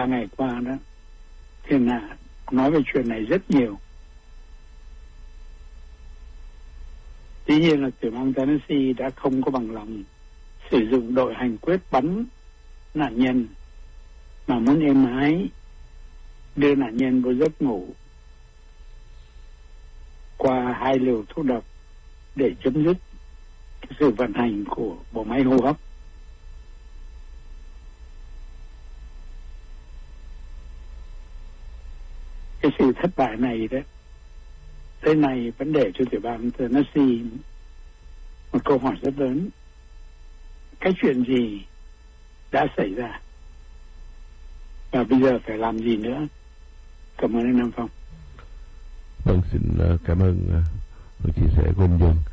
3 ngày qua đó, thiên hạ nói về chuyện này rất nhiều. Tuy nhiên là tiểu bang Tennessee đã không có bằng lòng sử dụng đội hành quyết bắn nạn nhân, mà muốn êm ái đưa nạn nhân vào giấc ngủ qua 2 liều thuốc độc để chấm dứt cái sự vận hành của bộ máy hô hấp. Cái sự thất bại này đó, thế này vấn đề cho tiểu bang Tennessee một câu hỏi rất lớn. Cái chuyện gì đã xảy ra và bây giờ phải làm gì nữa? Cảm ơn anh Nam Phong. Vâng, xin cảm ơn chia sẻ của anh Dân.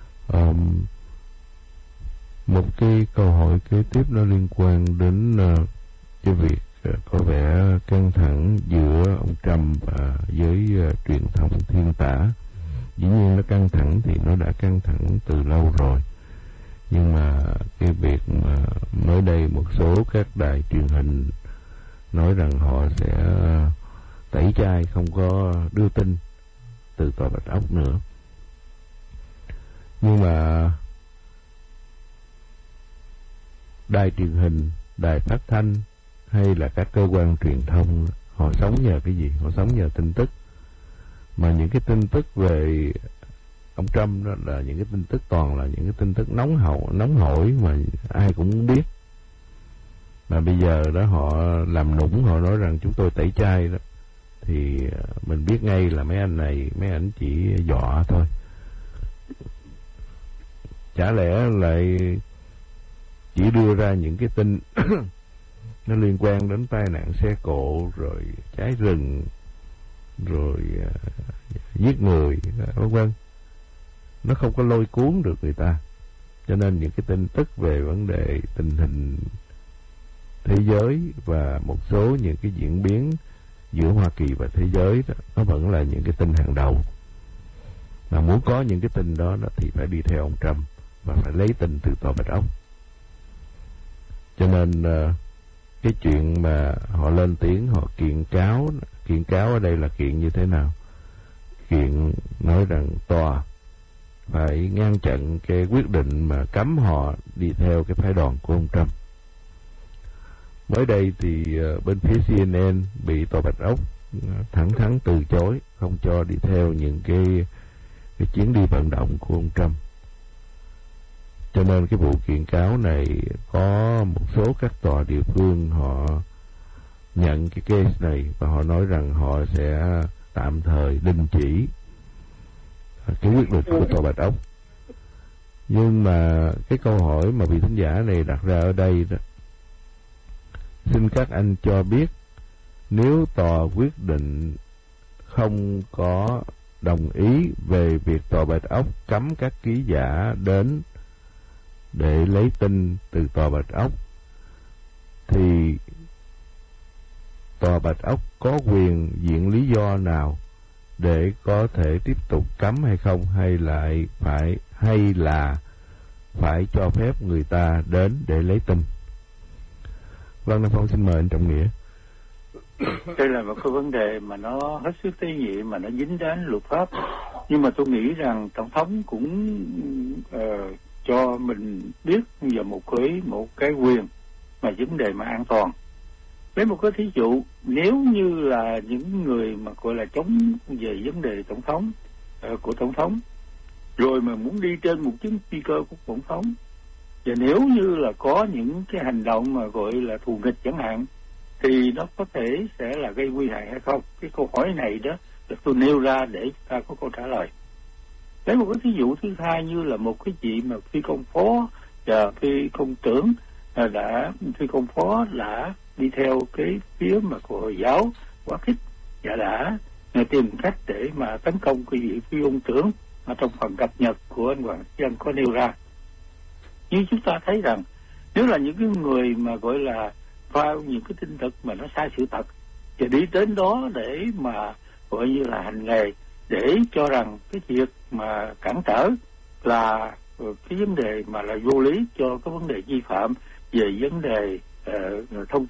Một cái câu hỏi kế tiếp nó liên quan đến cái việc có vẻ căng thẳng giữa ông Trump và với truyền thông thiên tả. Dĩ nhiên nó căng thẳng thì nó đã căng thẳng từ lâu rồi, nhưng mà cái việc mà mới đây một số các đài truyền hình nói rằng họ sẽ tẩy chay, không có đưa tin từ Tòa Bạch Ốc nữa. Nhưng mà đài truyền hình, đài phát thanh hay là các cơ quan truyền thông, họ sống nhờ cái gì? Họ sống nhờ tin tức. Mà những cái tin tức về ông Trump đó là những cái tin tức toàn là những cái tin tức nóng hổi mà ai cũng muốn biết. Mà bây giờ đó họ làm nũng, họ nói rằng chúng tôi tẩy chay đó, thì mình biết ngay là mấy anh chỉ dọa thôi. Chả lẽ lại chỉ đưa ra những cái tin nó liên quan đến tai nạn xe cộ, rồi cháy rừng, rồi giết người, vân vân. Nó không có lôi cuốn được người ta. Cho nên những cái tin tức về vấn đề tình hình thế giới và một số những cái diễn biến giữa Hoa Kỳ và thế giới đó, nó vẫn là những cái tin hàng đầu. Mà muốn có những cái tin đó thì phải đi theo ông Trump và phải lấy tin từ Tòa Bạch Ốc. Cho nên cái chuyện mà họ lên tiếng, họ kiện cáo ở đây là kiện như thế nào? Kiện nói rằng tòa phải ngăn chặn cái quyết định mà cấm họ đi theo cái phái đoàn của ông Trump. Mới đây thì bên phía CNN bị Tòa Bạch Ốc thẳng thắn từ chối, không cho đi theo những cái chuyến đi vận động của ông Trump. Cho nên cái vụ kiện cáo này có một số các tòa địa phương họ nhận cái case này và họ nói rằng họ sẽ tạm thời đình chỉ cái quyết định của Tòa Bạch Ốc. Nhưng mà cái câu hỏi mà vị thính giả này đặt ra ở đây đó, xin các anh cho biết, nếu tòa quyết định không có đồng ý về việc Tòa Bạch Ốc cấm các ký giả đến để lấy tin từ Tòa Bạch Ốc, thì Tòa Bạch Ốc có quyền viện lý do nào để có thể tiếp tục cấm hay không, hay là phải cho phép người ta đến để lấy tin? Vâng, Nam Phong xin mời anh Trọng Nghĩa. Đây là một cái vấn đề mà nó hết sức tế nhị, mà nó dính đến luật pháp. Nhưng mà tôi nghĩ rằng tổng thống cũng cho mình biết giờ một cái quyền mà vấn đề mà an toàn. Lấy một cái thí dụ, nếu như là những người mà gọi là chống về vấn đề tổng thống của tổng thống, rồi mà muốn đi trên một chuyến phi cơ của tổng thống, và nếu như là có những cái hành động mà gọi là thù nghịch chẳng hạn, thì nó có thể sẽ là gây nguy hại hay không? Cái câu hỏi này đó là tôi nêu ra để ta có câu trả lời. Lấy một cái thí dụ thứ hai, như là một cái chị mà phi công phó và phi công trưởng phi công phó đã đi theo cái phía mà của Hồi giáo quá khích và đã tìm cách để mà tấn công cái vị phi công trưởng mà trong phần cập nhật của anh Hoàng Dân có nêu ra. Nhưng chúng ta thấy rằng nếu là những cái người mà gọi là phao những cái tin tức mà nó sai sự thật và đi đến đó để mà gọi như là hành nghề, để cho rằng cái việc mà cản trở là cái vấn đề mà là vô lý cho cái vấn đề vi phạm về vấn đề thông tin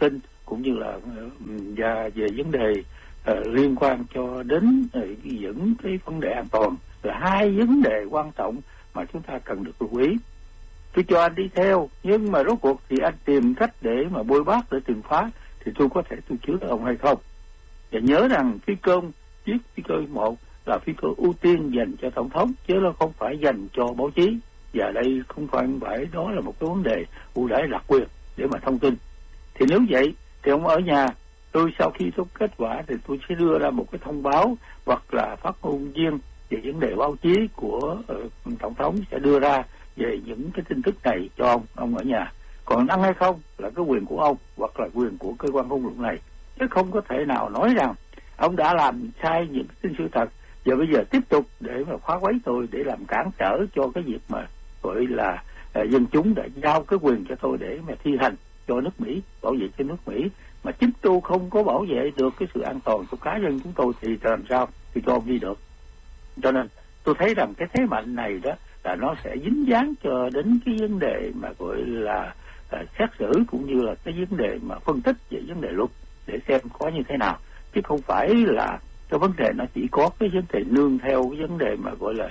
cũng như là và về vấn đề liên quan cho đến những cái vấn đề an toàn, là hai vấn đề quan trọng mà chúng ta cần được lưu ý. Tôi cho anh đi theo, nhưng mà rốt cuộc thì anh tìm cách để mà bôi bác, để tìm phá, thì tôi có thể tôi chứa ông hay không? Và nhớ rằng phi cơ 1 là phi cơ ưu tiên dành cho tổng thống, chứ nó không phải dành cho báo chí. Và đây không phải đó là một cái vấn đề ưu đãi đặc quyền để mà thông tin. Thì nếu vậy thì ông ở nhà, tôi sau khi có kết quả thì tôi sẽ đưa ra một cái thông báo, hoặc là phát ngôn viên về vấn đề báo chí của tổng thống sẽ đưa ra về những cái tin tức này cho ông ở nhà. Còn đăng hay không là cái quyền của ông, hoặc là quyền của cơ quan ngôn luận này, chứ không có thể nào nói rằng ông đã làm sai những tin sự thật, và bây giờ tiếp tục để mà phá quấy tôi, để làm cản trở cho cái việc mà gọi là dân chúng đã giao cái quyền cho tôi để mà thi hành cho nước Mỹ, bảo vệ cho nước Mỹ, mà chính tôi không có bảo vệ được cái sự an toàn của cá nhân chúng tôi thì làm sao thì cho ông đi được. Cho nên tôi thấy rằng cái thế mạnh này đó là nó sẽ dính dáng cho đến cái vấn đề mà gọi là xét xử, cũng như là cái vấn đề mà phân tích về vấn đề luật để xem có như thế nào, chứ không phải là cái vấn đề nó chỉ có cái vấn đề nương theo cái vấn đề mà gọi là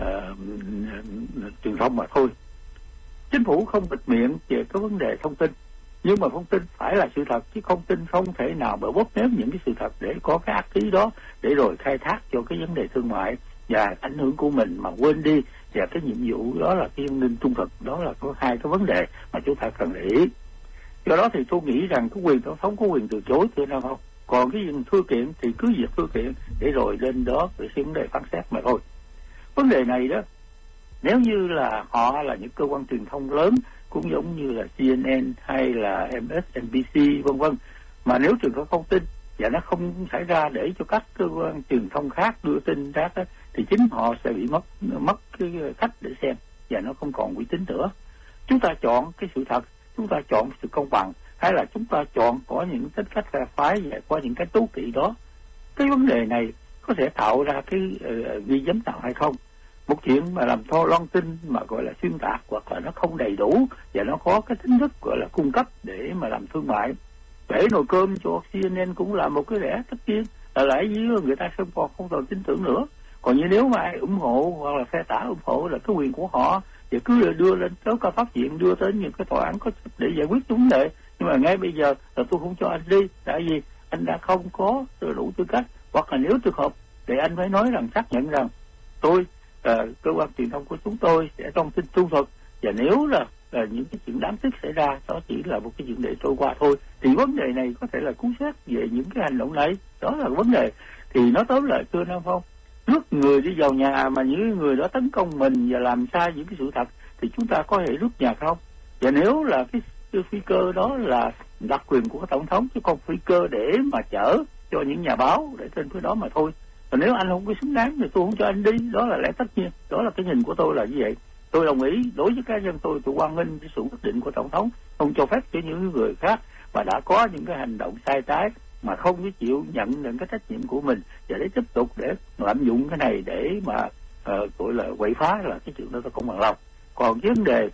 truyền thông mà thôi. Chính phủ không bịt miệng về cái vấn đề thông tin, nhưng mà thông tin phải là sự thật, chứ thông tin không thể nào mà bóp méo những cái sự thật để có cái ác ý đó, để rồi khai thác cho cái vấn đề thương mại và ảnh hưởng của mình mà quên đi. Và cái nhiệm vụ đó là cái an ninh trung thực, đó là có hai cái vấn đề mà chúng ta cần để ý. Do đó thì tôi nghĩ rằng cái quyền tổng thống có quyền từ chối, thưa nào không? Còn cái việc thư kiện thì cứ việc thư kiện để rồi lên đó để xem vấn đề phán xét mà thôi. Vấn đề này đó, nếu như là họ là những cơ quan truyền thông lớn, cũng giống như là CNN hay là MSNBC vân vân, mà nếu truyền thông không tin và nó không xảy ra để cho các cơ quan truyền thông khác đưa tin ra đó, thì chính họ sẽ bị mất cái khách để xem, và nó không còn uy tín nữa. Chúng ta chọn cái sự thật, chúng ta chọn sự công bằng, hay là chúng ta chọn có những tính cách phe phái và có những cái tố kỵ đó. Cái vấn đề này có thể tạo ra cái nghi vấn nào hay không? Một chuyện mà làm loan tin mà gọi là xuyên tạc, hoặc là nó không đầy đủ và nó có cái tính chất gọi là cung cấp để mà làm thương mại. Để nồi cơm cho CNN cũng là một cái rẻ tất nhiên, là lại với người ta không còn tin tưởng nữa. Còn như nếu mà ai ủng hộ hoặc là phe tả ủng hộ là cái quyền của họ, thì cứ đưa lên tới cao pháp viện, đưa tới những cái tòa án có để giải quyết vấn đề. Nhưng mà ngay bây giờ là tôi không cho anh đi, tại vì anh đã không có đủ tư cách, hoặc là nếu trường hợp thì anh phải nói rằng, xác nhận rằng tôi cơ quan truyền thông của chúng tôi sẽ thông tin trung thực, và nếu là những cái chuyện đáng tiếc xảy ra đó chỉ là một cái chuyện để trôi qua thôi, thì vấn đề này có thể là cú xét về những cái hành động này. Đó là vấn đề. Thì nói tóm lại, thưa Nam Phong, rước người đi vào nhà mà những người đó tấn công mình và làm sai những cái sự thật, thì chúng ta có thể rước nhà không? Và nếu là cái phi cơ đó là đặc quyền của tổng thống, chứ không phi cơ để mà chở cho những nhà báo để trên cái đó mà thôi. Và nếu anh không có xứng đáng thì tôi không cho anh đi, đó là lẽ tất nhiên. Đó là cái nhìn của tôi là như vậy. Tôi đồng ý, đối với cá nhân tôi hoan nghênh cái sự quyết định của tổng thống, không cho phép cho những người khác mà đã có những cái hành động sai trái mà không có chịu nhận những cái trách nhiệm của mình, và để tiếp tục để lạm dụng cái này để mà gọi là quậy phá, là cái chuyện đó tôi không bằng lòng. Còn vấn đề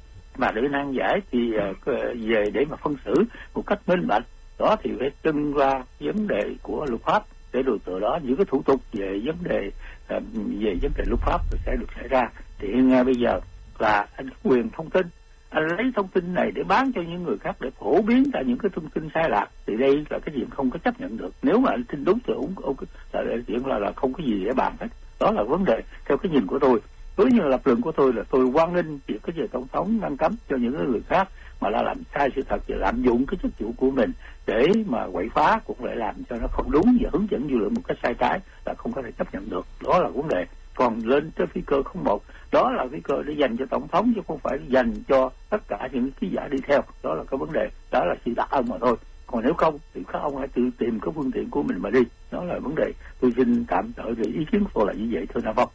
mà để nan giải thì về để mà phân xử một cách minh bạch, đó thì phải trưng ra vấn đề của luật pháp, để rồi từ đó những cái thủ tục về vấn đề luật pháp sẽ được xảy ra. Thì ngay bây giờ là anh có quyền thông tin, anh lấy thông tin này để bán cho những người khác, để phổ biến ra những cái thông tin sai lạc, thì đây là cái chuyện không có chấp nhận được. Nếu mà anh tin đúng thì chuyện là không có gì để bàn hết. Đó là vấn đề theo cái nhìn của tôi. Đối với lập luận của tôi là tôi hoan nghênh việc cái về tổng thống ngăn cấm cho những người khác mà đã làm sai sự thật và lạm dụng cái chức vụ của mình để mà quậy phá, cũng lại làm cho nó không đúng và hướng dẫn dư luận một cách sai trái, là không có thể chấp nhận được. Đó là vấn đề. Còn lên tới phi cơ 01, đó là phi cơ để dành cho tổng thống, chứ không phải dành cho tất cả những ký giả đi theo. Đó là cái vấn đề, đó là sự đặc ân mà thôi. Còn nếu không thì các ông hãy tự tìm cái phương tiện của mình mà đi. Đó là vấn đề. Tôi xin tạm thời về ý kiến của tôi là như vậy, thưa Nam Phong.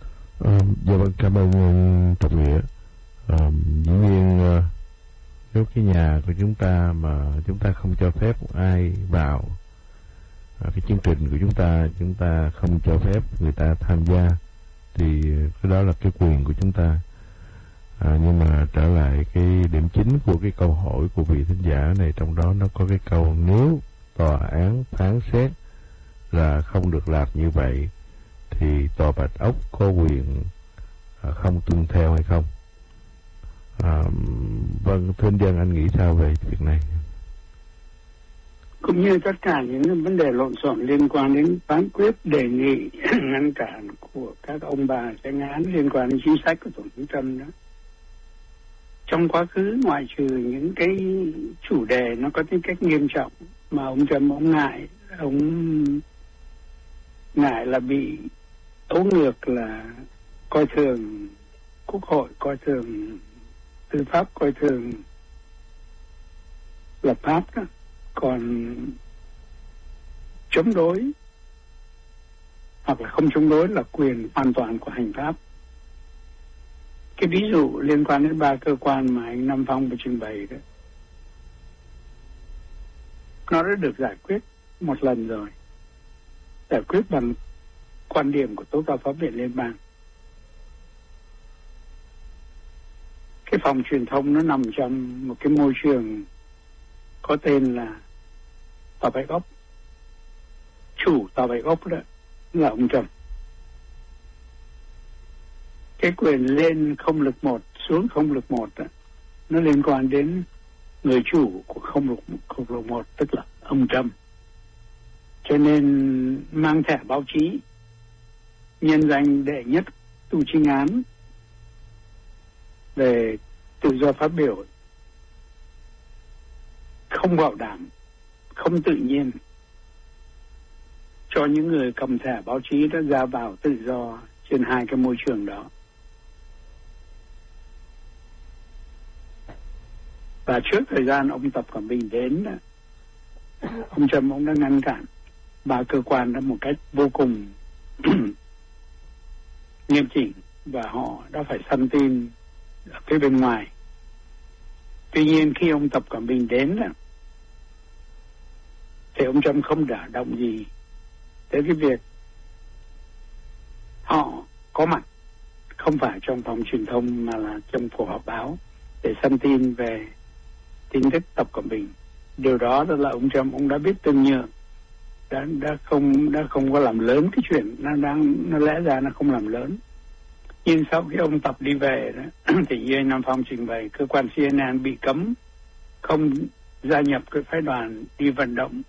Dạ vâng, cảm ơn Trọng Nghĩa. Dĩ nhiên nếu cái nhà của chúng ta mà chúng ta không cho phép ai vào cái chương trình của chúng ta không cho phép người ta tham gia, thì cái đó là cái quyền của chúng ta. Nhưng mà trở lại cái điểm chính của cái câu hỏi của vị thính giả này, trong đó nó có cái câu nếu tòa án phán xét là không được làm như vậy thì tòa Bạch Ốc có quyền không tuân theo hay không? Vâng, thưa anh Dân, anh nghĩ sao về việc này? Cũng như tất cả những vấn đề lộn xộn liên quan đến phán quyết đề nghị ngăn cản của các ông bà tranh án liên quan đến chính sách của Tổng thống Trump đó. Trong quá khứ, ngoại trừ những cái chủ đề nó có tính cách nghiêm trọng mà ông Trump ông ngại là bị ấu ngược, là coi thường Quốc hội, coi thường tư pháp, coi thường lập pháp đó. Còn chống đối hoặc là không chống đối là quyền hoàn toàn của hành pháp. Cái ví dụ liên quan đến 3 cơ quan mà anh Nam Phong vừa trình bày đó, nó đã được giải quyết một lần rồi, giải quyết bằng quan điểm của Tố cáo Pháp viện Liên bang. Cái phòng truyền thông nó nằm trong một cái môi trường có tên là Tòa Bạch Ốc. Chủ Tòa Bạch Ốc đó là ông Trump. Cái quyền lên không lực 1 xuống không lực 1 đó, nó liên quan đến người chủ của không lực 1, tức là ông Trump. Cho nên mang thẻ báo chí, nhân danh đệ nhất tù chính án về tự do phát biểu không bảo đảm, không tự nhiên cho những người cầm thẻ báo chí đã ra vào tự do trên hai cái môi trường đó. Và trước thời gian ông Tập Cận Bình đến đó, ông Trump ông đã ngăn cản 3 cơ quan đó một cách vô cùng nghiêm chỉnh, và họ đã phải săn tin ở phía bên ngoài. Tuy nhiên khi ông Tập Cận Bình đến đó, thì ông Trump không đả động gì tới cái việc họ có mặt không phải trong phòng truyền thông mà là trong cuộc họp báo để săn tin về tin tức Tập Cận Bình. Điều đó là ông Trump ông đã biết tương nhượng, đã không có làm lớn cái chuyện nó lẽ ra nó không làm lớn. Nhưng sau khi ông Tập đi về đó, thì như anh Nam Phong trình bày, cơ quan CNN bị cấm không gia nhập cái phái đoàn đi vận động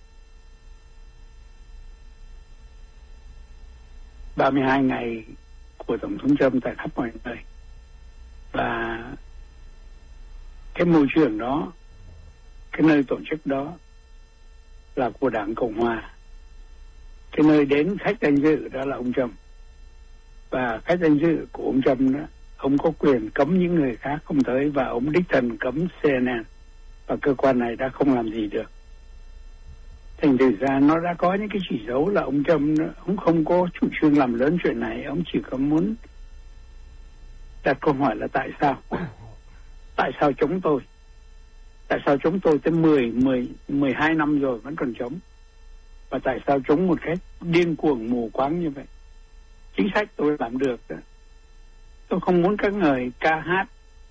32 ngày của Tổng thống Trump tại khắp mọi nơi. Và cái môi trường đó, cái nơi tổ chức đó là của Đảng Cộng Hòa. Cái nơi đến khách danh dự đó là ông Trump. Và khách danh dự của ông Trump đó, ông có quyền cấm những người khác không tới, và ông đích thân cấm CNN. Và cơ quan này đã không làm gì được. Thành thử ra nó đã có những cái chỉ dấu là ông Trump ông không có chủ trương làm lớn chuyện này, ông chỉ có muốn đặt câu hỏi là tại sao? Tại sao chống tôi? Tại sao chống tôi tới 12 năm rồi vẫn còn chống? Và tại sao chống một cách điên cuồng mù quáng như vậy? Chính sách tôi làm được đó. Tôi không muốn các người ca hát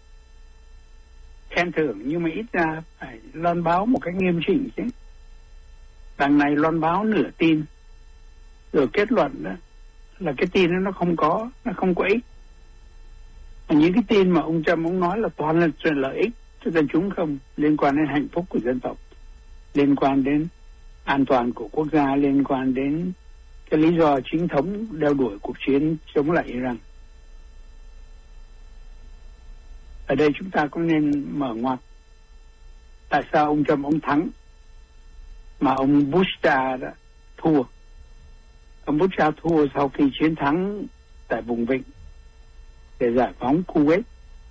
khen thưởng, nhưng mà ít ra phải loan báo một cách nghiêm chỉnh chứ. Đằng này loan báo nửa tin rồi kết luận đó là cái tin đó nó không có ích. Và những cái tin mà ông Trump ông nói là toàn là chuyện lợi ích cho dân chúng không, liên quan đến hạnh phúc của dân tộc, liên quan đến an toàn của quốc gia, liên quan đến cái lý do chính thống đeo đuổi cuộc chiến chống lại Iran. Ở đây chúng ta cũng nên mở ngoặt. Tại sao ông Trump ông thắng mà ông Bush cha đã thua? Ông Bush cha thua sau khi chiến thắng tại vùng vịnh để giải phóng Kuwait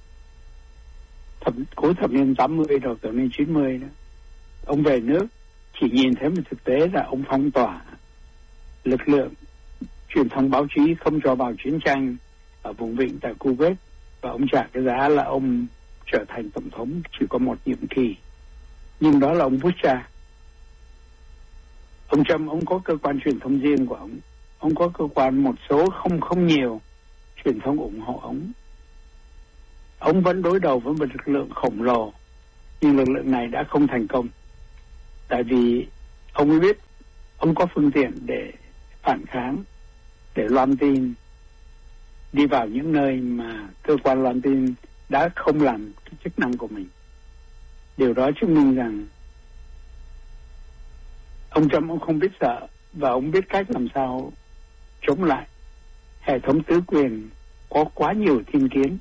cuối thập niên 80 đầu thập niên 90 đó. Ông về nước chỉ nhìn thấy một thực tế là ông phong tỏa lực lượng truyền thông báo chí không cho vào chiến tranh ở vùng vịnh tại Kuwait, và ông trả cái giá là ông trở thành tổng thống chỉ có một nhiệm kỳ. Nhưng đó là ông Bush cha. Ông Trump ông có cơ quan truyền thông riêng của ông có cơ quan một số không nhiều truyền thông ủng hộ ông. ông vẫn đối đầu với một lực lượng khổng lồ, nhưng lực lượng này đã không thành công. Tại vì ông mới biết ông có phương tiện để phản kháng, để loan tin đi vào những nơi mà cơ quan loan tin đã không làm cái chức năng của mình. Điều đó chứng minh rằng ông Trump ông không biết sợ, và ông biết cách làm sao chống lại hệ thống tứ quyền có quá nhiều thiên kiến.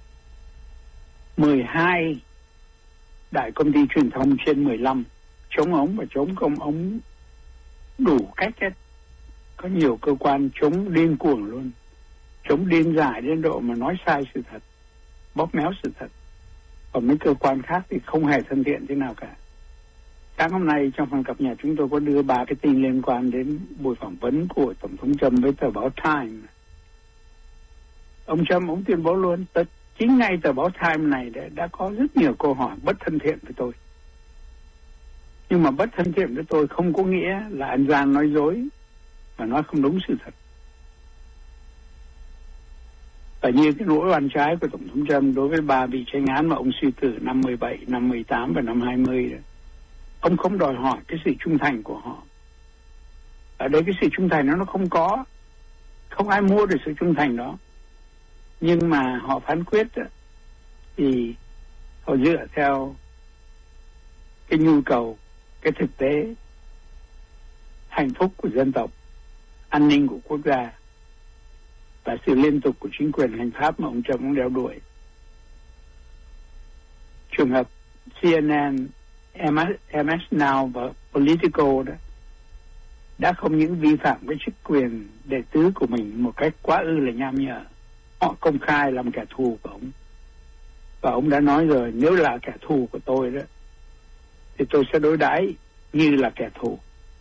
12 đại công ty truyền thông trên 15 chống ông và chống công ông đủ cách hết. Có nhiều cơ quan chống điên cuồng luôn, chống điên dại đến độ mà nói sai sự thật, bóp méo sự thật. Còn mấy cơ quan khác thì không hề thân thiện thế nào cả. Sáng hôm nay trong phần cập nhật chúng tôi có đưa 3 cái tin liên quan đến buổi phỏng vấn của Tổng thống Trump với tờ báo Time. Ông Trump ông tuyên bố luôn, chính ngay tờ báo Time này đã có rất nhiều câu hỏi bất thân thiện với tôi. Nhưng mà bất thân thiện với tôi không có nghĩa là anh gian nói dối và nói không đúng sự thật. Và như cái nỗi oan trái của Tổng thống Trump đối với 3 vị tranh án mà ông suy cử năm 17, năm 18 và năm 20 đó. Ông không đòi hỏi cái sự trung thành của họ. Ở đây cái sự trung thành nó không có. Không ai mua được sự trung thành đó. Nhưng mà họ phán quyết đó, thì họ dựa theo cái nhu cầu, cái thực tế, hạnh phúc của dân tộc, an ninh của quốc gia và sự liên tục của chính quyền hành pháp mà ông Trump cũng đeo đuổi. Trường hợp CNN, MS Now và Politico đó đã không những vi phạm cái chức quyền đệ tứ của mình một cách quá ư là nham nhở. Họ công khai làm kẻ thù của ông. Và ông đã nói rồi, nếu là kẻ thù của tôi đó thì tôi sẽ đối đãi như là kẻ thù.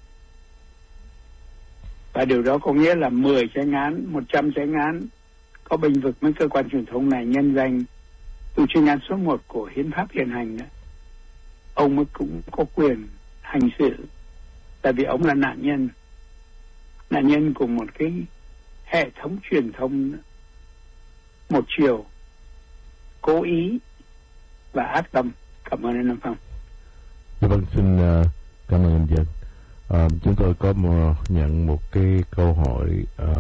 Và điều đó có nghĩa là 10 tranh án, 100 tranh án có bênh vực mấy cơ quan truyền thông này nhân danh tù tranh án số 1 của hiến pháp hiện hành đó. Ông mới cũng có quyền hành xử. Tại vì ông là nạn nhân của một cái hệ thống truyền thông một chiều, cố ý và ác tâm. Cảm ơn anh Nam Phong. Vâng, xin cảm ơn anh Dân. Chúng tôi có nhận một cái câu hỏi.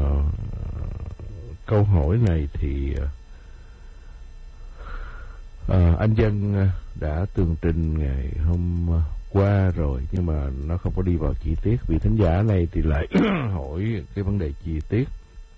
Câu hỏi này thì anh Dân đã tường trình ngày hôm qua rồi, nhưng mà nó không có đi vào chi tiết. Vị thính giả này thì lại hỏi cái vấn đề chi tiết.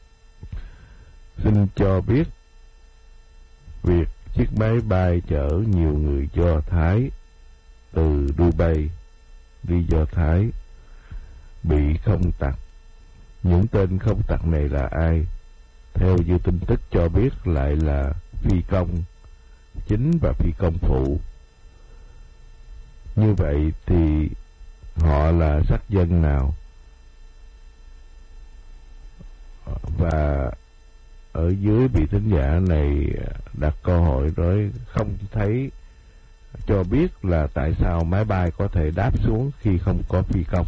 Xin cho biết việc chiếc máy bay chở nhiều người Do Thái từ Dubai đi Do Thái bị không tặc. Những tên không tặc này là ai? Theo như tin tức cho biết lại là phi công chính và phi công phụ. Như vậy thì họ là sắc dân nào? Và ở dưới vị thính giả này đặt câu hỏi nói không thấy cho biết là tại sao máy bay có thể đáp xuống khi không có phi công.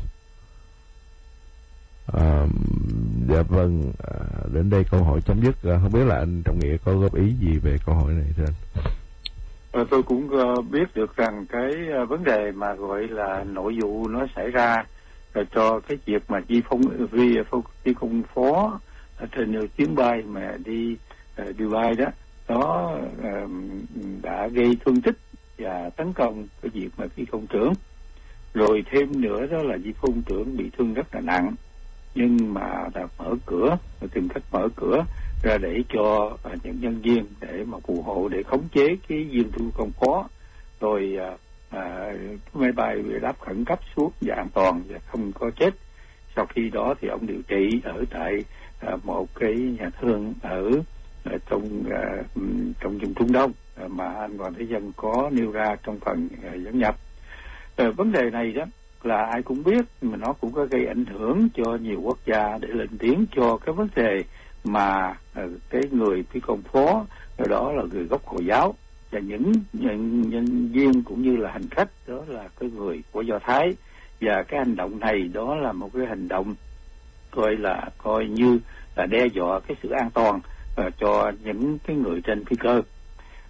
Dạ vâng, đến đây câu hỏi chấm dứt. Không biết là anh Trọng Nghĩa có góp ý gì về câu hỏi này thưa anh? Tôi cũng biết được rằng cái vấn đề mà gọi là nội vụ nó xảy ra cho cái việc mà phi công phó ở trên chuyến bay mà đi Dubai đó, nó đã gây thương tích và tấn công cái việc mà phi công trưởng. Rồi thêm nữa đó là phi công trưởng bị thương rất là nặng, nhưng mà đã mở cửa, tìm cách mở cửa ra để cho những nhân viên để mà phù hộ, để khống chế cái viên phi công phó. Rồi máy bay bị đáp khẩn cấp xuống và an toàn và không có chết. Sau khi đó thì ông điều trị ở tại một cái nhà thương ở trong vùng Trung Đông mà anh Hoàng Thế Dân có nêu ra trong phần dẫn nhập. Vấn đề này đó là ai cũng biết, mà nó cũng có gây ảnh hưởng cho nhiều quốc gia để lên tiếng cho cái vấn đề mà cái người phi công phó đó là người gốc Hồi giáo, và những nhân viên cũng như là hành khách đó là cái người của Do Thái. Và cái hành động này đó là một cái hành động coi như là đe dọa cái sự an toàn cho những cái người trên phi cơ.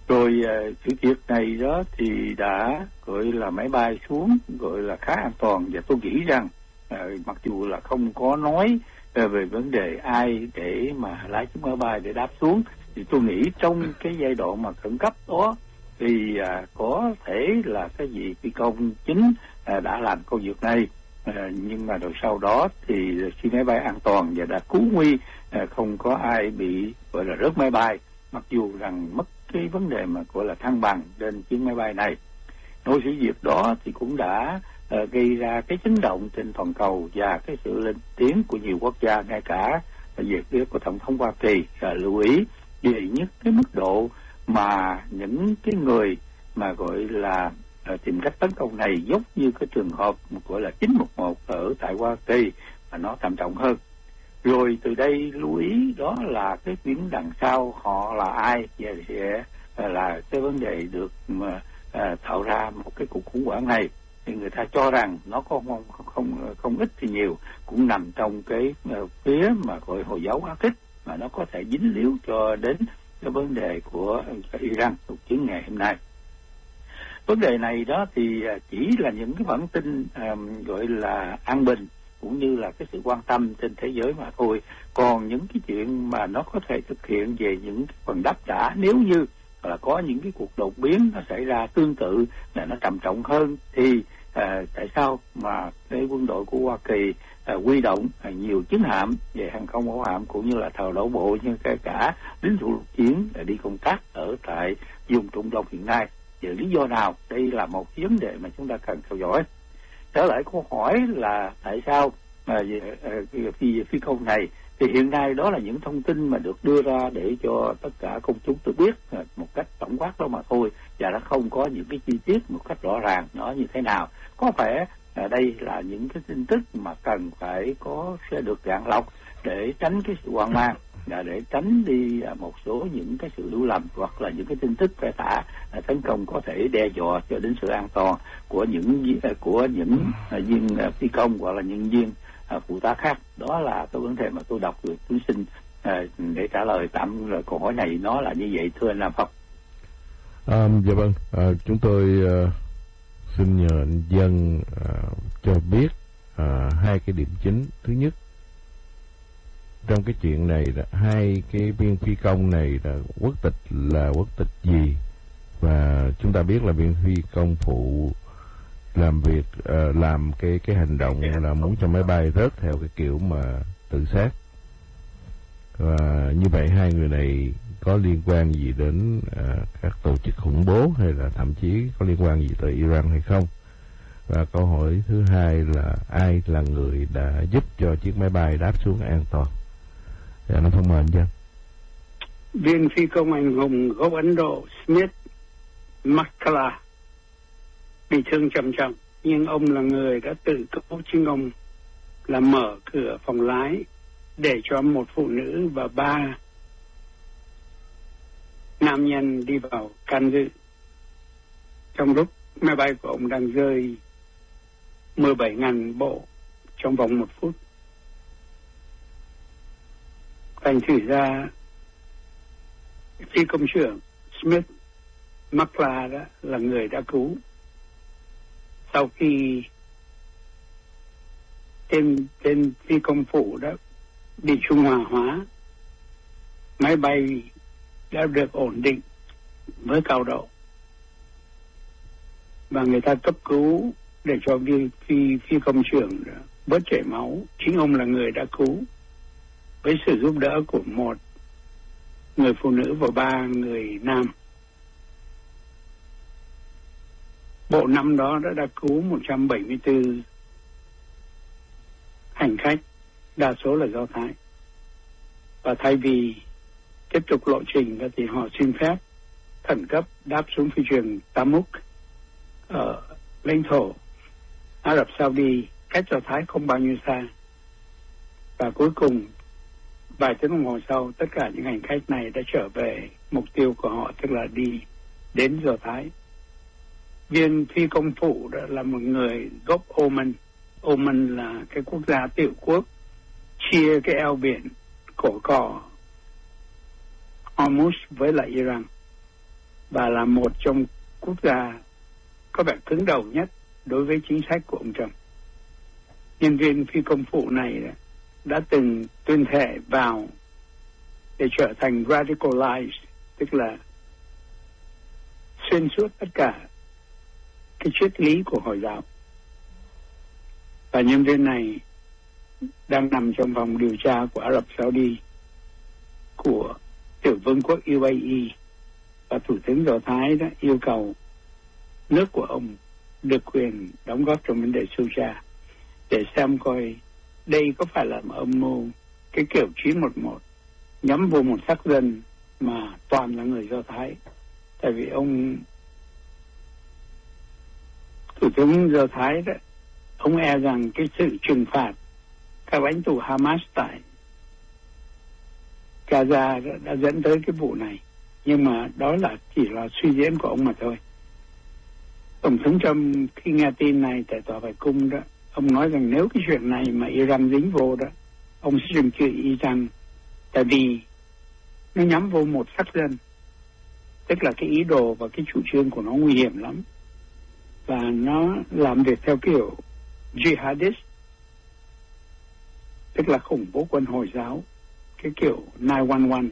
Rồi sự việc này đó thì đã gọi là máy bay xuống gọi là khá an toàn, và tôi nghĩ rằng mặc dù là không có nói về vấn đề ai để mà lái chiếc máy bay để đáp xuống, thì tôi nghĩ trong cái giai đoạn mà khẩn cấp đó thì có thể là cái vị phi công chính đã làm công việc này, nhưng mà rồi sau đó thì khi máy bay an toàn và đã cứu nguy, không có ai bị gọi là rớt máy bay, mặc dù rằng mất cái vấn đề mà gọi là thăng bằng trên chuyến máy bay này. Nỗi sự việc đó thì cũng đã gây ra cái chấn động trên toàn cầu và cái sự lên tiếng của nhiều quốc gia, ngay cả về phía của Tổng thống Hoa Kỳ lưu ý về những cái mức độ mà những cái người mà gọi là tìm cách tấn công này, giống như cái trường hợp gọi là 911 ở tại Hoa Kỳ, mà nó trầm trọng hơn. Rồi từ đây lưu ý đó là cái tuyến đằng sau họ là ai, và sẽ là cái vấn đề được tạo ra một cái cuộc khủng hoảng này. Thì người ta cho rằng nó không ít thì nhiều cũng nằm trong cái phía mà gọi Hồi giáo Á Thích, mà nó có thể dính líu cho đến cái vấn đề của Iran cuộc chiến ngày hôm nay. Vấn đề này đó thì chỉ là những cái bản tin gọi là an bình cũng như là cái sự quan tâm trên thế giới mà thôi. Còn những cái chuyện mà nó có thể thực hiện về những phần đáp trả nếu như là có những cái cuộc đột biến nó xảy ra tương tự là nó trầm trọng hơn, thì tại sao mà cái quân đội của Hoa Kỳ huy động nhiều chiến hạm về hàng không mẫu hạm cũng như là tàu đổ bộ, như cả lính thủy lục chiến đi công tác ở tại vùng Trung Đông hiện nay? Về lý do nào? Đây là một vấn đề mà chúng ta cần theo dõi. Trở lại câu hỏi là tại sao mà phi công này, thì hiện nay đó là những thông tin mà được đưa ra để cho tất cả công chúng được biết một cách tổng quát đó mà thôi, và nó không có những cái chi tiết một cách rõ ràng nó như thế nào. Có vẻ đây là những cái tin tức mà cần phải sẽ được gạn lọc để tránh cái sự hoang mang, và để tránh đi một số những cái sự hiểu lầm hoặc là những cái tin tức phải tấn công có thể đe dọa cho đến sự an toàn của những viên phi công hoặc là những viên phụ tá khác. Đó là cái vấn đề mà tôi đọc được. Tôi xin để trả lời tạm câu hỏi này, nó là như vậy, thưa anh Nam Phong. Dạ vâng, chúng tôi xin nhờ anh Dân cho biết hai cái điểm chính. Thứ nhất, trong cái chuyện này hai cái viên phi công này là quốc tịch gì, và chúng ta biết là viên phi công phụ làm việc làm cái hành động là muốn cho máy bay rớt theo cái kiểu mà tự sát, và như vậy hai người này có liên quan gì đến các tổ chức khủng bố, hay là thậm chí có liên quan gì tới Iran hay không? Và câu hỏi thứ hai là ai là người đã giúp cho chiếc máy bay đáp xuống an toàn? Dạ, nó không mời anh Dân. Viên phi công anh hùng gốc Ấn Độ Smith Makala bị thương trầm trọng, nhưng ông là người đã tự cứu chính ông, là mở cửa phòng lái để cho một phụ nữ và 3 nam nhân đi vào can dự trong lúc máy bay của ông đang rơi 17.000 bộ trong vòng 1 phút. Thành thử ra phi công trưởng Smith Makla đó là người đã cứu. Sau khi tên phi công phụ đó bị trung hòa hóa, máy bay đã được ổn định với cao độ và người ta cấp cứu để cho phi công trưởng bớt chảy máu. Chính ông là người đã cứu với sự giúp đỡ của 1 người phụ nữ và 3 người nam. Bộ năm đó đã cứu 174 hành khách, đa số là Do Thái. Và thay vì tiếp tục lộ trình thì họ xin phép khẩn cấp đáp xuống phi trường Tamuk ở lãnh thổ Ả Rập Saudi, cách Do Thái không bao nhiêu xa. Và cuối cùng vài tiếng đồng hồ sau, tất cả những hành khách này đã trở về mục tiêu của họ, tức là đi đến Do Thái. Viên phi công phụ đó là một người gốc Oman. Oman là cái quốc gia tiểu quốc chia cái eo biển cổ cỏ Hormuz với lại Iran. và là một trong quốc gia có vẻ cứng đầu nhất đối với chính sách của ông Trump. Nhân viên phi công vụ này đã từng tuyên thệ vào để trở thành radicalized, tức là xuyên suốt tất cả cái triết lý của Hồi giáo. Và nhân viên này đang nằm trong vòng điều tra của Ả Rập Saudi, của tiểu vương quốc UAE, và Thủ tướng Do Thái đã yêu cầu nước của ông được quyền đóng góp trong vấn đề sâu tra để xem coi đây có phải là một âm mưu cái kiểu 911 nhắm vô một sắc dân mà toàn là người Do Thái. Tại vì ông Thủ tướng Do Thái đó, ông e rằng cái sự trừng phạt các lãnh tụ Hamas tại Gaza đã dẫn tới cái vụ này. Nhưng mà đó là chỉ là suy diễn của ông mà thôi. Tổng thống Trump khi nghe tin này tại tòa Bạch Cung đó, ông nói rằng nếu cái chuyện này mà Iran dính vô đó, ông sẽ trừng trị Iran, tại vì nó nhắm vô một sắc dân, tức là cái ý đồ và cái chủ trương của nó nguy hiểm lắm, và nó làm việc theo kiểu jihadist, tức là khủng bố quân Hồi giáo, cái kiểu 911.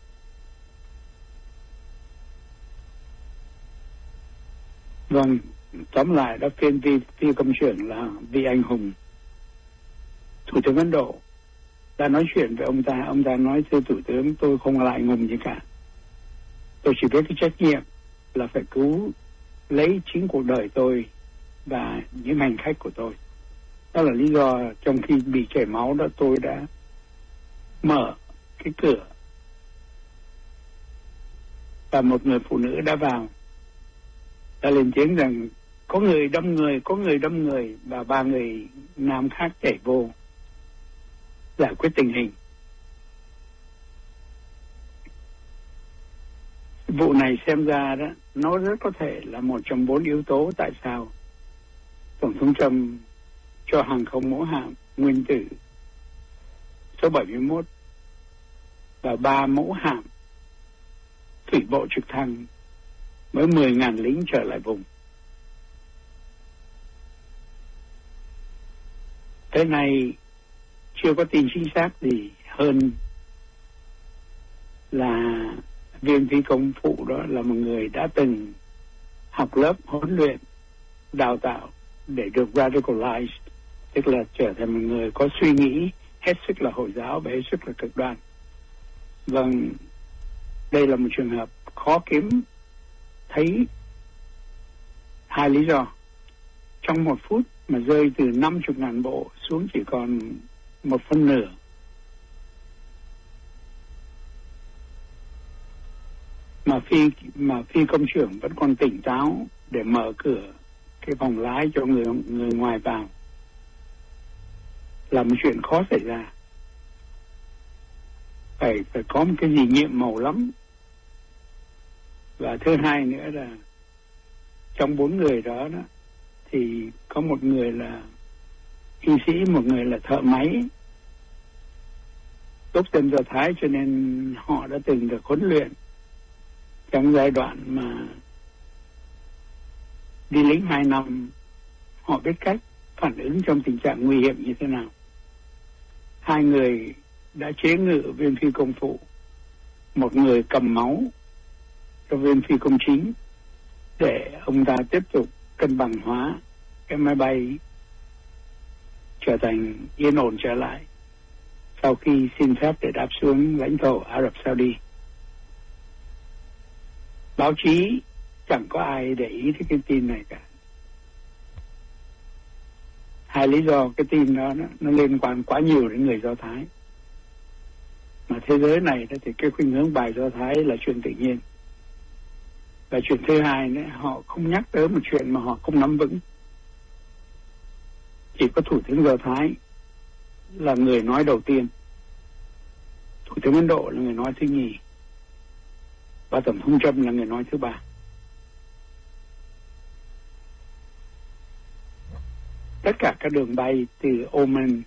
Vâng, tóm lại đó, phi công trưởng là vị anh hùng. Thủ tướng Ấn Độ đã nói chuyện với ông ta nói: thưa Thủ tướng, tôi không là anh hùng gì cả, tôi chỉ biết cái trách nhiệm là phải cứu lấy chính cuộc đời tôi và những hành khách của tôi. Đó là lý do trong khi bị chảy máu đó, tôi đã mở cái cửa và một người phụ nữ đã vào, đã lên tiếng rằng có người đâm người, và 3 người nam khác chạy vô giải quyết tình hình. Vụ này xem ra đó, nó rất có thể là một trong 4 yếu tố tại sao Tổng thống Trump cho hàng không mẫu hạm nguyên tử số 71 và 3 mẫu hạm thủy bộ trực thăng với 10.000 lính trở lại vùng. Tới nay chưa có tin chính xác gì hơn là viên phi công phụ đó là một người đã từng học lớp huấn luyện đào tạo để được radicalized, tức là trở thành một người có suy nghĩ hết sức là Hồi giáo và hết sức là cực đoan. Vâng, đây là một trường hợp khó kiếm thấy 2 lý do. Trong 1 phút mà rơi từ 50.000 bộ xuống chỉ còn 1/4, mà phi công trưởng vẫn còn tỉnh táo để mở cửa cái phòng lái cho người ngoài vào, là một chuyện khó xảy ra. Phải có một cái gì nhiệm màu lắm. Và thứ hai nữa là trong 4 người đó thì có một người là y sĩ, một người là thợ máy gốc dân Do Thái, cho nên họ đã từng được huấn luyện trong giai đoạn mà đi lính 2 năm. Họ biết cách phản ứng trong tình trạng nguy hiểm như thế nào. 2 người đã chế ngự viên phi công phụ, một người cầm máu cho viên phi công chính để ông ta tiếp tục cân bằng hóa cái máy bay trở thành yên ổn trở lại sau khi xin phép để đáp xuống lãnh thổ Ả Rập Saudi. Báo chí chẳng có ai để ý tới cái tin này cả. 2 lý do cái tin đó nó liên quan quá nhiều đến người Do Thái. Mà thế giới này thì cái khuynh hướng bài Do Thái là chuyện tự nhiên. Và chuyện thứ hai nữa, họ không nhắc tới một chuyện mà họ không nắm vững. Chỉ có Thủ tướng Do Thái là người nói đầu tiên, Thủ tướng Ấn Độ là người nói thứ nhì, và Tổng thống Trump là người nói thứ 3. Tất cả các đường bay từ Oman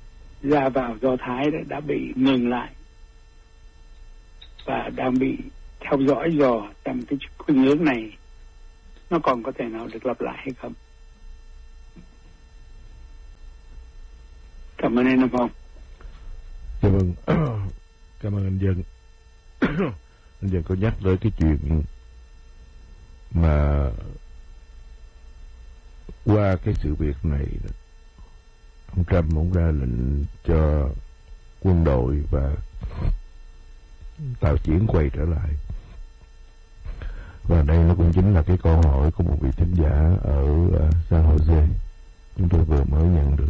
ra vào Do Thái đã bị ngừng lại và đang bị theo dõi dò xem cái khuynh hướng này nó còn có thể nào được lặp lại hay không. Cảm ơn anh Nam Phong. Dạ vâng. Cảm ơn anh Dân. Anh Dân có nhắc tới cái chuyện mà qua cái sự việc này, ông Trump cũng ra lệnh cho quân đội và tàu chiến quay trở lại. Và đây nó cũng chính là cái câu hỏi của một vị thính giả ở San Jose chúng tôi vừa mới nhận được.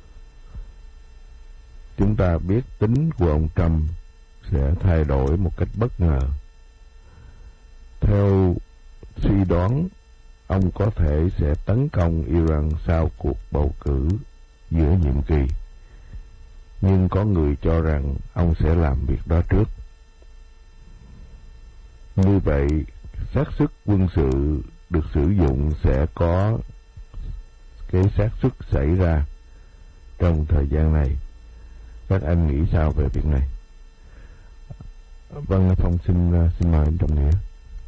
Chúng ta biết tính của ông Trump sẽ thay đổi một cách bất ngờ. Theo suy đoán, ông có thể sẽ tấn công Iran sau cuộc bầu cử giữa nhiệm kỳ. Nhưng có người cho rằng ông sẽ làm việc đó trước. Như vậy, xác suất quân sự được sử dụng sẽ có cái xác suất xảy ra trong thời gian này. Các anh nghĩ sao về việc này? Vâng, Phong xin mời anh Trọng Nghĩa.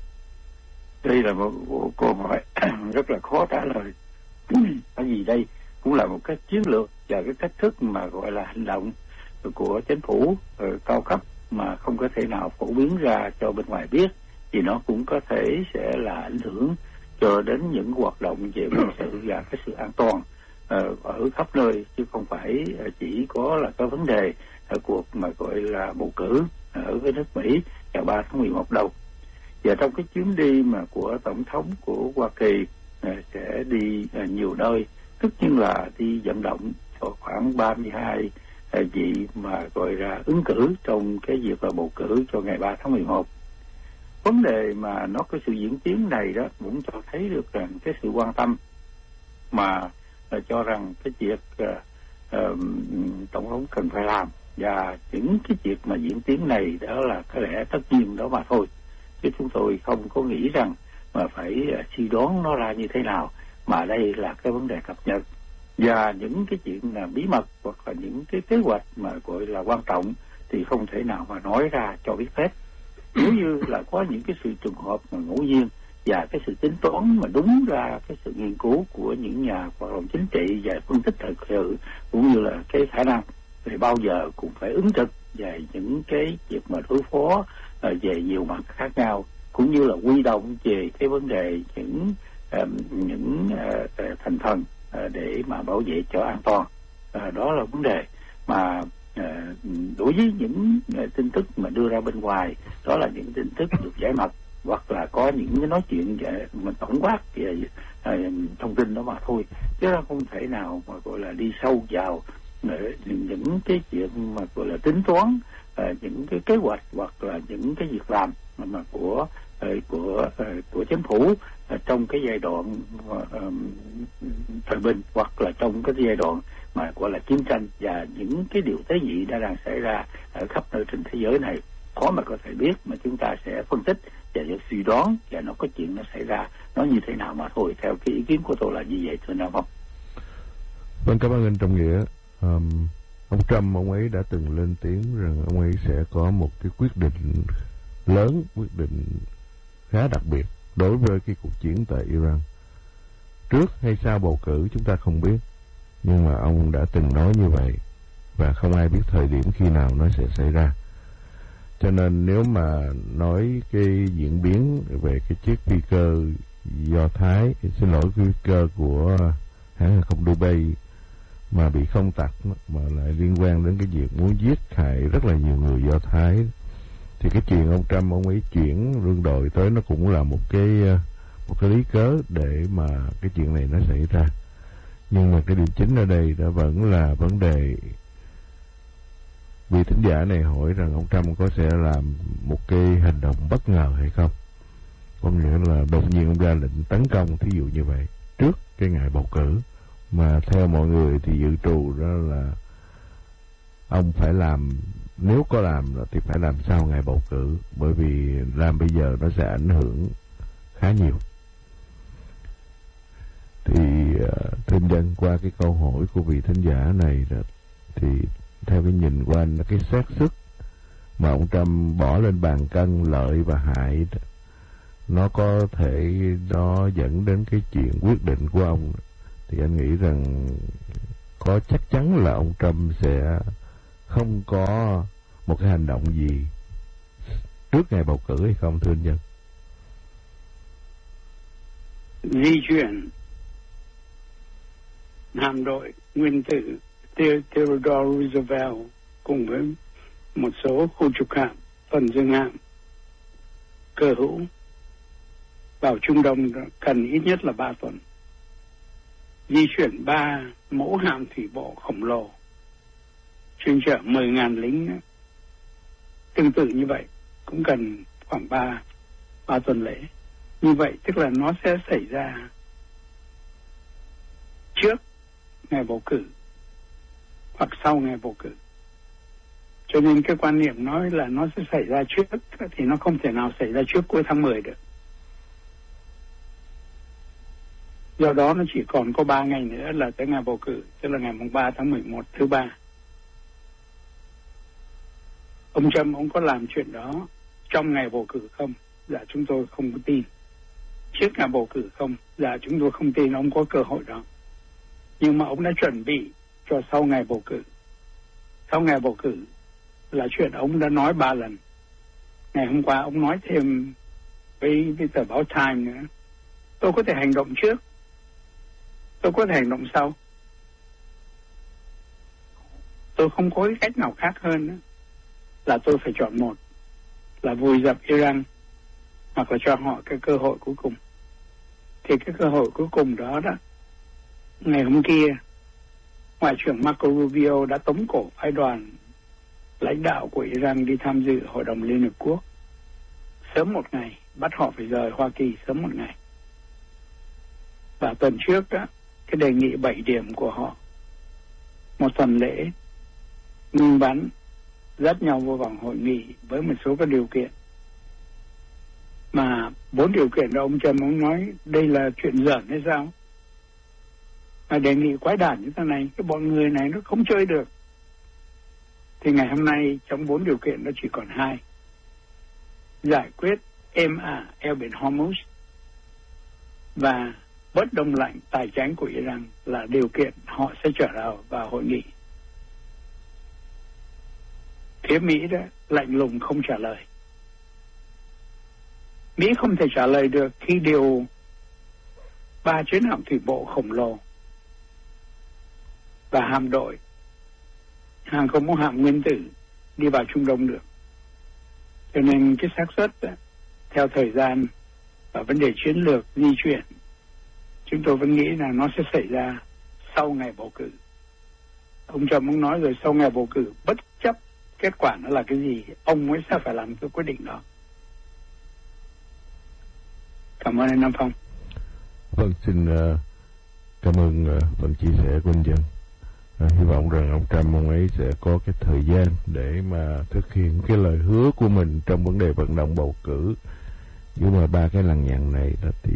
Đây là một câu hỏi rất là khó trả lời. Bởi vì đây cũng là một cái chiến lược và cái cách thức mà gọi là hành động của chính phủ cao cấp mà không có thể nào phổ biến ra cho bên ngoài biết, thì nó cũng có thể sẽ là ảnh hưởng cho đến những hoạt động về quân sự và cái sự an toàn ở khắp nơi, chứ không phải chỉ có là cái vấn đề cuộc mà gọi là bầu cử ở với nước Mỹ vào 3 tháng 11 đâu. Và trong cái chuyến đi mà của Tổng thống của Hoa Kỳ sẽ đi nhiều nơi, tất nhiên là đi vận động cho khoảng 32 vị mà gọi là ứng cử trong cái việc là bầu cử cho ngày 3 tháng 11. Vấn đề mà nó cái sự diễn tiến này đó cũng cho thấy được rằng cái sự quan tâm mà cho rằng cái việc Tổng thống cần phải làm, và những cái việc mà diễn tiến này đó là có lẽ tất nhiên đó mà thôi, chứ chúng tôi không có nghĩ rằng mà phải suy đoán nó ra như thế nào, mà đây là cái vấn đề cập nhật. Và những cái chuyện là bí mật hoặc là những cái kế hoạch mà gọi là quan trọng thì không thể nào mà nói ra cho biết hết. Nếu như là có những cái sự trùng hợp mà ngẫu nhiên và cái sự tính toán mà đúng ra cái sự nghiên cứu của những nhà hoạt động chính trị và phân tích thực sự cũng như là cái khả năng, thì bao giờ cũng phải ứng trực về những cái việc mà đối phó về nhiều mặt khác nhau, cũng như là huy động về cái vấn đề những thành phần để mà bảo vệ cho an toàn. Đó là vấn đề mà đối với những tin tức mà đưa ra bên ngoài, đó là những tin tức được giải mật hoặc là có những cái nói chuyện về mình tổng quát về thông tin đó mà thôi, chứ nó không thể nào mà gọi là đi sâu vào những cái chuyện mà gọi là tính toán những cái kế hoạch hoặc là những cái việc làm mà của chính phủ trong cái giai đoạn thời bình hoặc là trong cái giai đoạn mà gọi là chiến tranh, và những cái điều tế nhị đã đang xảy ra ở khắp nơi trên thế giới này. Khó mà có thể biết, mà chúng ta sẽ phân tích và suy đoán và nó có chuyện nó xảy ra nó như thế nào mà thôi. Theo cái ý kiến của tôi là như vậy, thưa Nam Phong. Vâng, cảm ơn anh Trọng Nghĩa. Ông Trump, ông ấy đã từng lên tiếng rằng ông ấy sẽ có một cái quyết định lớn, quyết định khá đặc biệt đối với cái cuộc chiến tại Iran. Trước hay sau bầu cử chúng ta không biết, nhưng mà ông đã từng nói như vậy, và không ai biết thời điểm khi nào nó sẽ xảy ra. Cho nên nếu mà nói cái diễn biến về cái chiếc phi cơ Do Thái, xin lỗi, phi cơ của hãng hàng không Dubai mà bị không tặc, mà lại liên quan đến cái việc muốn giết hại rất là nhiều người Do Thái, thì cái chuyện ông Trump ông ấy chuyển quân đội tới nó cũng là một cái lý cớ để mà cái chuyện này nó xảy ra. Nhưng mà cái điểm chính ở đây đã vẫn là vấn đề vị thính giả này hỏi rằng ông Trump có sẽ làm một cái hành động bất ngờ hay không. Có nghĩa là đột nhiên ông ra lệnh tấn công, thí dụ như vậy, trước cái ngày bầu cử, mà theo mọi người thì dự trù đó là ông phải làm, nếu có làm thì phải làm sau ngày bầu cử, bởi vì làm bây giờ nó sẽ ảnh hưởng khá nhiều. Thì thêm dân qua cái câu hỏi của vị thính giả này thì theo cái nhìn của anh là cái xác suất mà ông Trump bỏ lên bàn cân lợi và hại, nó có thể nó dẫn đến cái chuyện quyết định của ông, thì anh nghĩ rằng có chắc chắn là ông Trump sẽ không có một cái hành động gì trước ngày bầu cử hay không, thưa anh Nhân? Di chuyển hạm đội nguyên tử Theodore Roosevelt cùng với một số khu trục hạm, phần dương hạm cơ hữu vào Trung Đông cần ít nhất là 3 tuần. Di chuyển 3 mẫu hạm thủy bộ khổng lồ chuyên chở 10.000 lính tương tự như vậy cũng cần khoảng 3 tuần lễ. Như vậy tức là nó sẽ xảy ra trước ngày bầu cử hoặc sau ngày bầu cử. Cho nên cái quan niệm nói là nó sẽ xảy ra trước thì nó không thể nào xảy ra trước cuối tháng 10 được. Do đó nó chỉ còn có 3 ngày nữa là tới ngày bầu cử, tức là ngày 3 tháng 11, thứ Ba. Ông Trump ông có làm chuyện đó trong ngày bầu cử không? Dạ chúng tôi không có tin. Trước ngày bầu cử không? Dạ chúng tôi không tin ông có cơ hội đó. Nhưng mà ông đã chuẩn bị cho sau ngày bầu cử. Sau ngày bầu cử là chuyện ông đã nói 3 lần. Ngày hôm qua ông nói thêm với tờ báo Time nữa. Tôi có thể hành động trước, tôi có thể hành động sau. Tôi không có cái cách nào khác hơn nữa là tôi phải chọn một, là vùi dập Iran hoặc là cho họ cái cơ hội cuối cùng. Thì cái cơ hội cuối cùng đó ngày hôm kia Ngoại trưởng Marco Rubio đã tống cổ phái đoàn lãnh đạo của Iran đi tham dự Hội đồng Liên Hợp Quốc sớm một ngày, bắt họ phải rời Hoa Kỳ sớm một ngày. Và tuần trước cái đề nghị 7 điểm của họ, một tuần lễ ngưng bắn, dắt nhau vô vòng hội nghị với một số các điều kiện. Mà 4 điều kiện đó ông Trump ông nói đây là chuyện giỡn hay sao? Mà đề nghị quái đản như thế này, cái bọn người này nó không chơi được. Thì ngày hôm nay trong 4 điều kiện nó chỉ còn 2. Giải quyết êm ả eo biển Hormuz và bớt đông lạnh tài chánh của Iran là điều kiện họ sẽ trở vào hội nghị. Phía Mỹ đó lạnh lùng không trả lời. Mỹ không thể trả lời được khi điều 3 chiến hạm thủy bộ khổng lồ và hạm đội hàng không mẫu hạm nguyên tử đi vào Trung Đông được. Cho nên cái xác suất theo thời gian và vấn đề chiến lược di chuyển, chúng tôi vẫn nghĩ là nó sẽ xảy ra sau ngày bầu cử. Ông Trump ông nói rồi, sau ngày bầu cử bất chấp kết quả nó là cái gì, ông mới sẽ phải làm cái quyết định đó. Cảm ơn anh Nam Phong. Vâng, xin cảm ơn phần chia sẻ của anh Dân. Hy vọng rằng ông Trump ông ấy sẽ có cái thời gian để mà thực hiện cái lời hứa của mình trong vấn đề vận động bầu cử. Nhưng mà 3 cái lằng nhằng này đó thì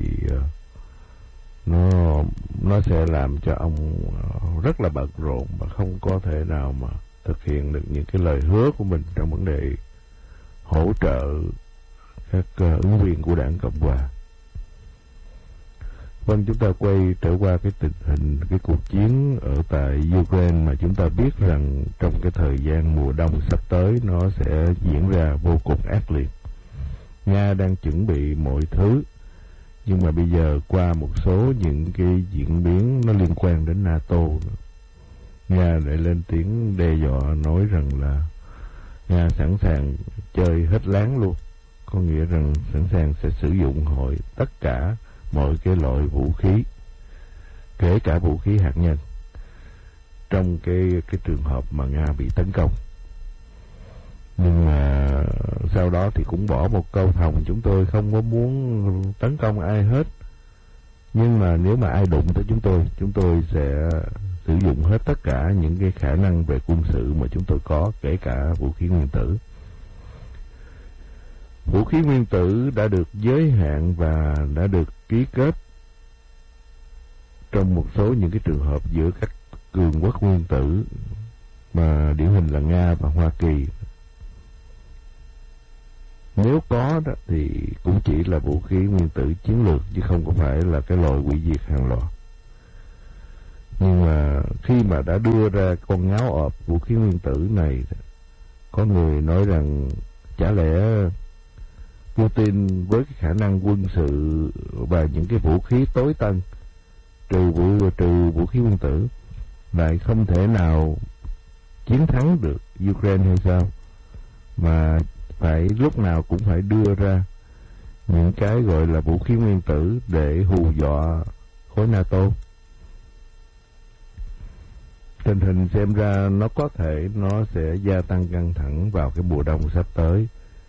nó sẽ làm cho ông rất là bận rộn và không có thể nào mà thực hiện được những cái lời hứa của mình trong vấn đề hỗ trợ các ứng viên của đảng Cộng hòa. Vâng, chúng ta quay trở qua cái tình hình, cái cuộc chiến ở tại Ukraine mà chúng ta biết rằng trong cái thời gian mùa đông sắp tới nó sẽ diễn ra vô cùng ác liệt. Nga đang chuẩn bị mọi thứ, nhưng mà bây giờ qua một số những cái diễn biến nó liên quan đến NATO, Nga lại lên tiếng đe dọa nói rằng là Nga sẵn sàng chơi hết láng luôn, có nghĩa rằng sẵn sàng sẽ sử dụng tất cả mọi cái loại vũ khí, kể cả vũ khí hạt nhân, trong cái trường hợp mà Nga bị tấn công. Nhưng mà sau đó thì cũng bỏ một câu thòng, chúng tôi không có muốn tấn công ai hết, nhưng mà nếu mà ai đụng tới chúng tôi sẽ sử dụng hết tất cả những cái khả năng về quân sự mà chúng tôi có, kể cả vũ khí nguyên tử. Vũ khí nguyên tử đã được giới hạn và đã được ký kết trong một số những cái trường hợp giữa các cường quốc nguyên tử mà điển hình là Nga và Hoa Kỳ. Nếu có đó thì cũng chỉ là vũ khí nguyên tử chiến lược, chứ không có phải là cái loại hủy diệt hàng loạt. Nhưng mà khi mà đã đưa ra con ngáo ọp vũ khí nguyên tử này, có người nói rằng chả lẽ Putin với cái khả năng quân sự và những cái vũ khí tối tân, trừ vũ khí nguyên tử, lại không thể nào chiến thắng được Ukraine hay sao? Mà phải lúc nào cũng phải đưa ra những cái gọi là vũ khí nguyên tử để hù dọa khối NATO. Tình hình xem ra nó có thể nó sẽ gia tăng căng thẳng vào cái mùa đông sắp tới.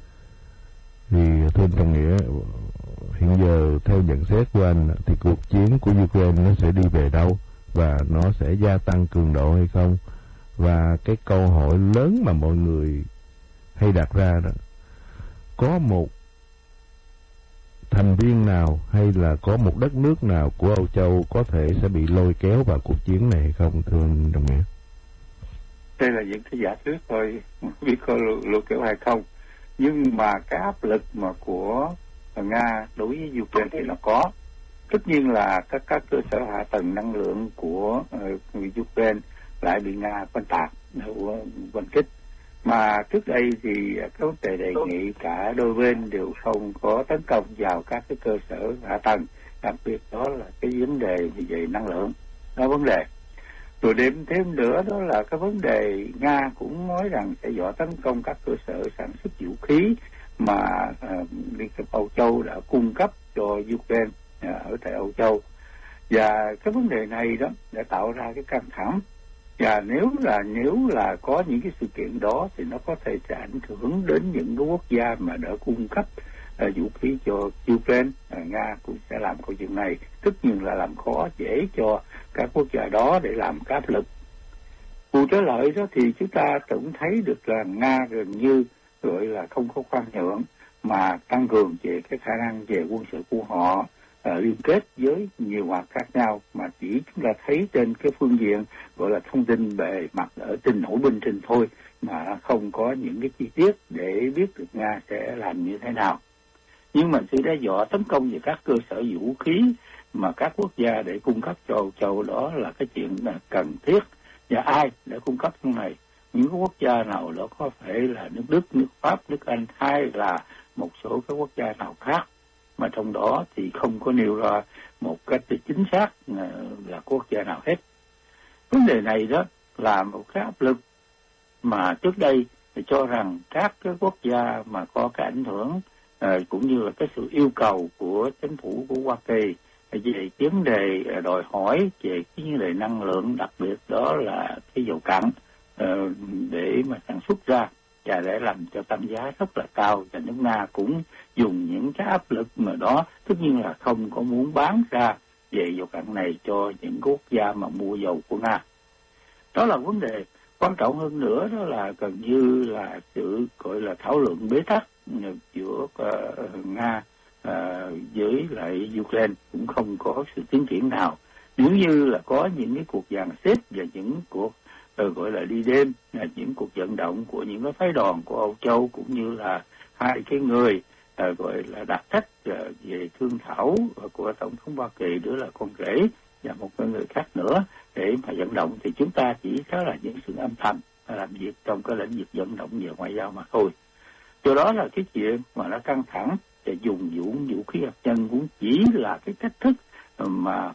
Thì thưa anh Trọng Nghĩa, hiện giờ theo nhận xét của anh thì cuộc chiến của Ukraine nó sẽ đi về đâu, và nó sẽ gia tăng cường độ hay không? Và cái câu hỏi lớn mà mọi người hay đặt ra đó, có một thành viên nào hay là có một đất nước nào của Âu Châu có thể sẽ bị lôi kéo vào cuộc chiến này hay không, thưa anh Đồng Nghĩa? Đây là những cái giả thuyết thôi, biết có lôi kéo hay không. Nhưng mà cái áp lực mà của Nga đối với Ukraine thì nó có. Tất nhiên là các cơ sở hạ tầng năng lượng của Ukraine lại bị Nga oanh tạc, oanh kích. Mà trước đây thì các vấn đề đề nghị cả đôi bên đều không có tấn công vào các cái cơ sở hạ tầng, đặc biệt đó là cái vấn đề về năng lượng, đó vấn đề. Rồi thêm nữa đó là cái vấn đề Nga cũng nói rằng sẽ dọa tấn công các cơ sở sản xuất vũ khí mà Liên hiệp Âu Châu đã cung cấp cho Ukraine ở tại Âu Châu. Và cái vấn đề này đó đã tạo ra cái căng thẳng. Và nếu là có những cái sự kiện đó thì nó có thể sẽ ảnh hưởng đến những cái quốc gia mà đã cung cấp vũ khí cho Ukraine. Nga cũng sẽ làm câu chuyện này, tất nhiên là làm khó dễ cho các quốc gia đó để làm cái áp lực. Vụ trở lại đó thì chúng ta cũng thấy được là Nga gần như gọi là không có khoan nhượng, mà tăng cường về cái khả năng về quân sự của họ, liên kết với nhiều mặt khác nhau, mà chỉ chúng ta thấy trên cái phương diện gọi là thông tin bề mặt ở trên nổi binh trình thôi, mà không có những cái chi tiết để biết được Nga sẽ làm như thế nào. Nhưng mà sự đe dọa tấn công về các cơ sở vũ khí mà các quốc gia để cung cấp cho Châu đó là cái chuyện là cần thiết. Và ai để cung cấp như này? Những cái quốc gia nào đó có phải là nước Đức, nước Pháp, nước Anh, hay là một số các quốc gia nào khác, mà trong đó thì không có nêu ra một cách chính xác là quốc gia nào hết. Vấn đề này đó là một cái áp lực mà trước đây thì cho rằng các cái quốc gia mà có cái ảnh hưởng cũng như là cái sự yêu cầu của chính phủ của Hoa Kỳ về vấn đề đòi hỏi về cái vấn đề năng lượng, đặc biệt đó là cái dầu cặn để mà sản xuất ra và để làm cho tăng giá rất là cao. Và nước Nga cũng dùng những cái áp lực mà đó, tất nhiên là không có muốn bán ra về dầu cặn này cho những quốc gia mà mua dầu của Nga. Đó là vấn đề. Quan trọng hơn nữa đó là gần như là sự gọi là thảo luận bế tắc giữa Nga với lại Ukraine cũng không có sự tiến triển nào. Nếu như là có những cái cuộc dàn xếp và những cuộc gọi là đi đêm, những cuộc vận động của những cái phái đoàn của Âu Châu, cũng như là hai cái người gọi là đặc trách về thương thảo của Tổng thống Hoa Kỳ, đó là con rể và một người khác nữa, để mà vận động, thì chúng ta chỉ có là những sự âm thầm làm việc trong cái lĩnh vực vận động về ngoại giao mà thôi. Do đó là cái chuyện mà nó căng thẳng và dùng vũ khí hạt nhân cũng chỉ là cái cách thức mà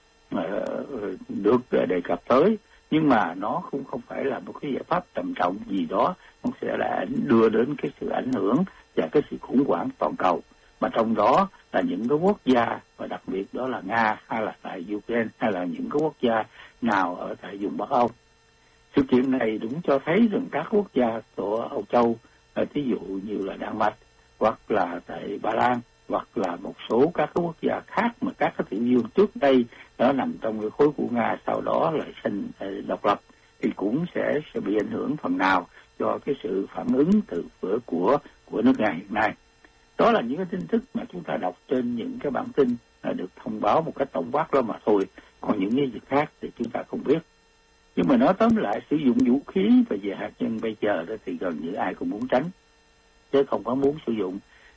được đề cập tới, nhưng mà nó cũng không phải là một cái giải pháp trầm trọng gì đó, nó sẽ là đưa đến cái sự ảnh hưởng và cái sự khủng hoảng toàn cầu, mà trong đó là những cái quốc gia, và đặc biệt đó là Nga hay là tại Ukraine hay là những cái quốc gia nào ở tại vùng Bắc Âu. Sự kiện này đúng cho thấy rằng các quốc gia của Âu Châu, ví dụ như là Đan Mạch hoặc là tại Ba Lan hoặc là một số các quốc gia khác mà các cái tiểu vương trước đây nó nằm trong cái khối của Nga, sau đó lại sinh độc lập, thì cũng sẽ bị ảnh hưởng phần nào do cái sự phản ứng từ phía của nước Nga hiện nay. Đó là những cái tin tức mà chúng ta đọc trên những cái bản tin được thông báo một cách tổng quát đó mà thôi. Còn những cái việc khác thì chúng ta không biết. Nhưng mà nói tóm lại, sử dụng vũ khí và về hạt nhân bây giờ đó thì gần như ai cũng muốn tránh, chứ không có muốn sử dụng.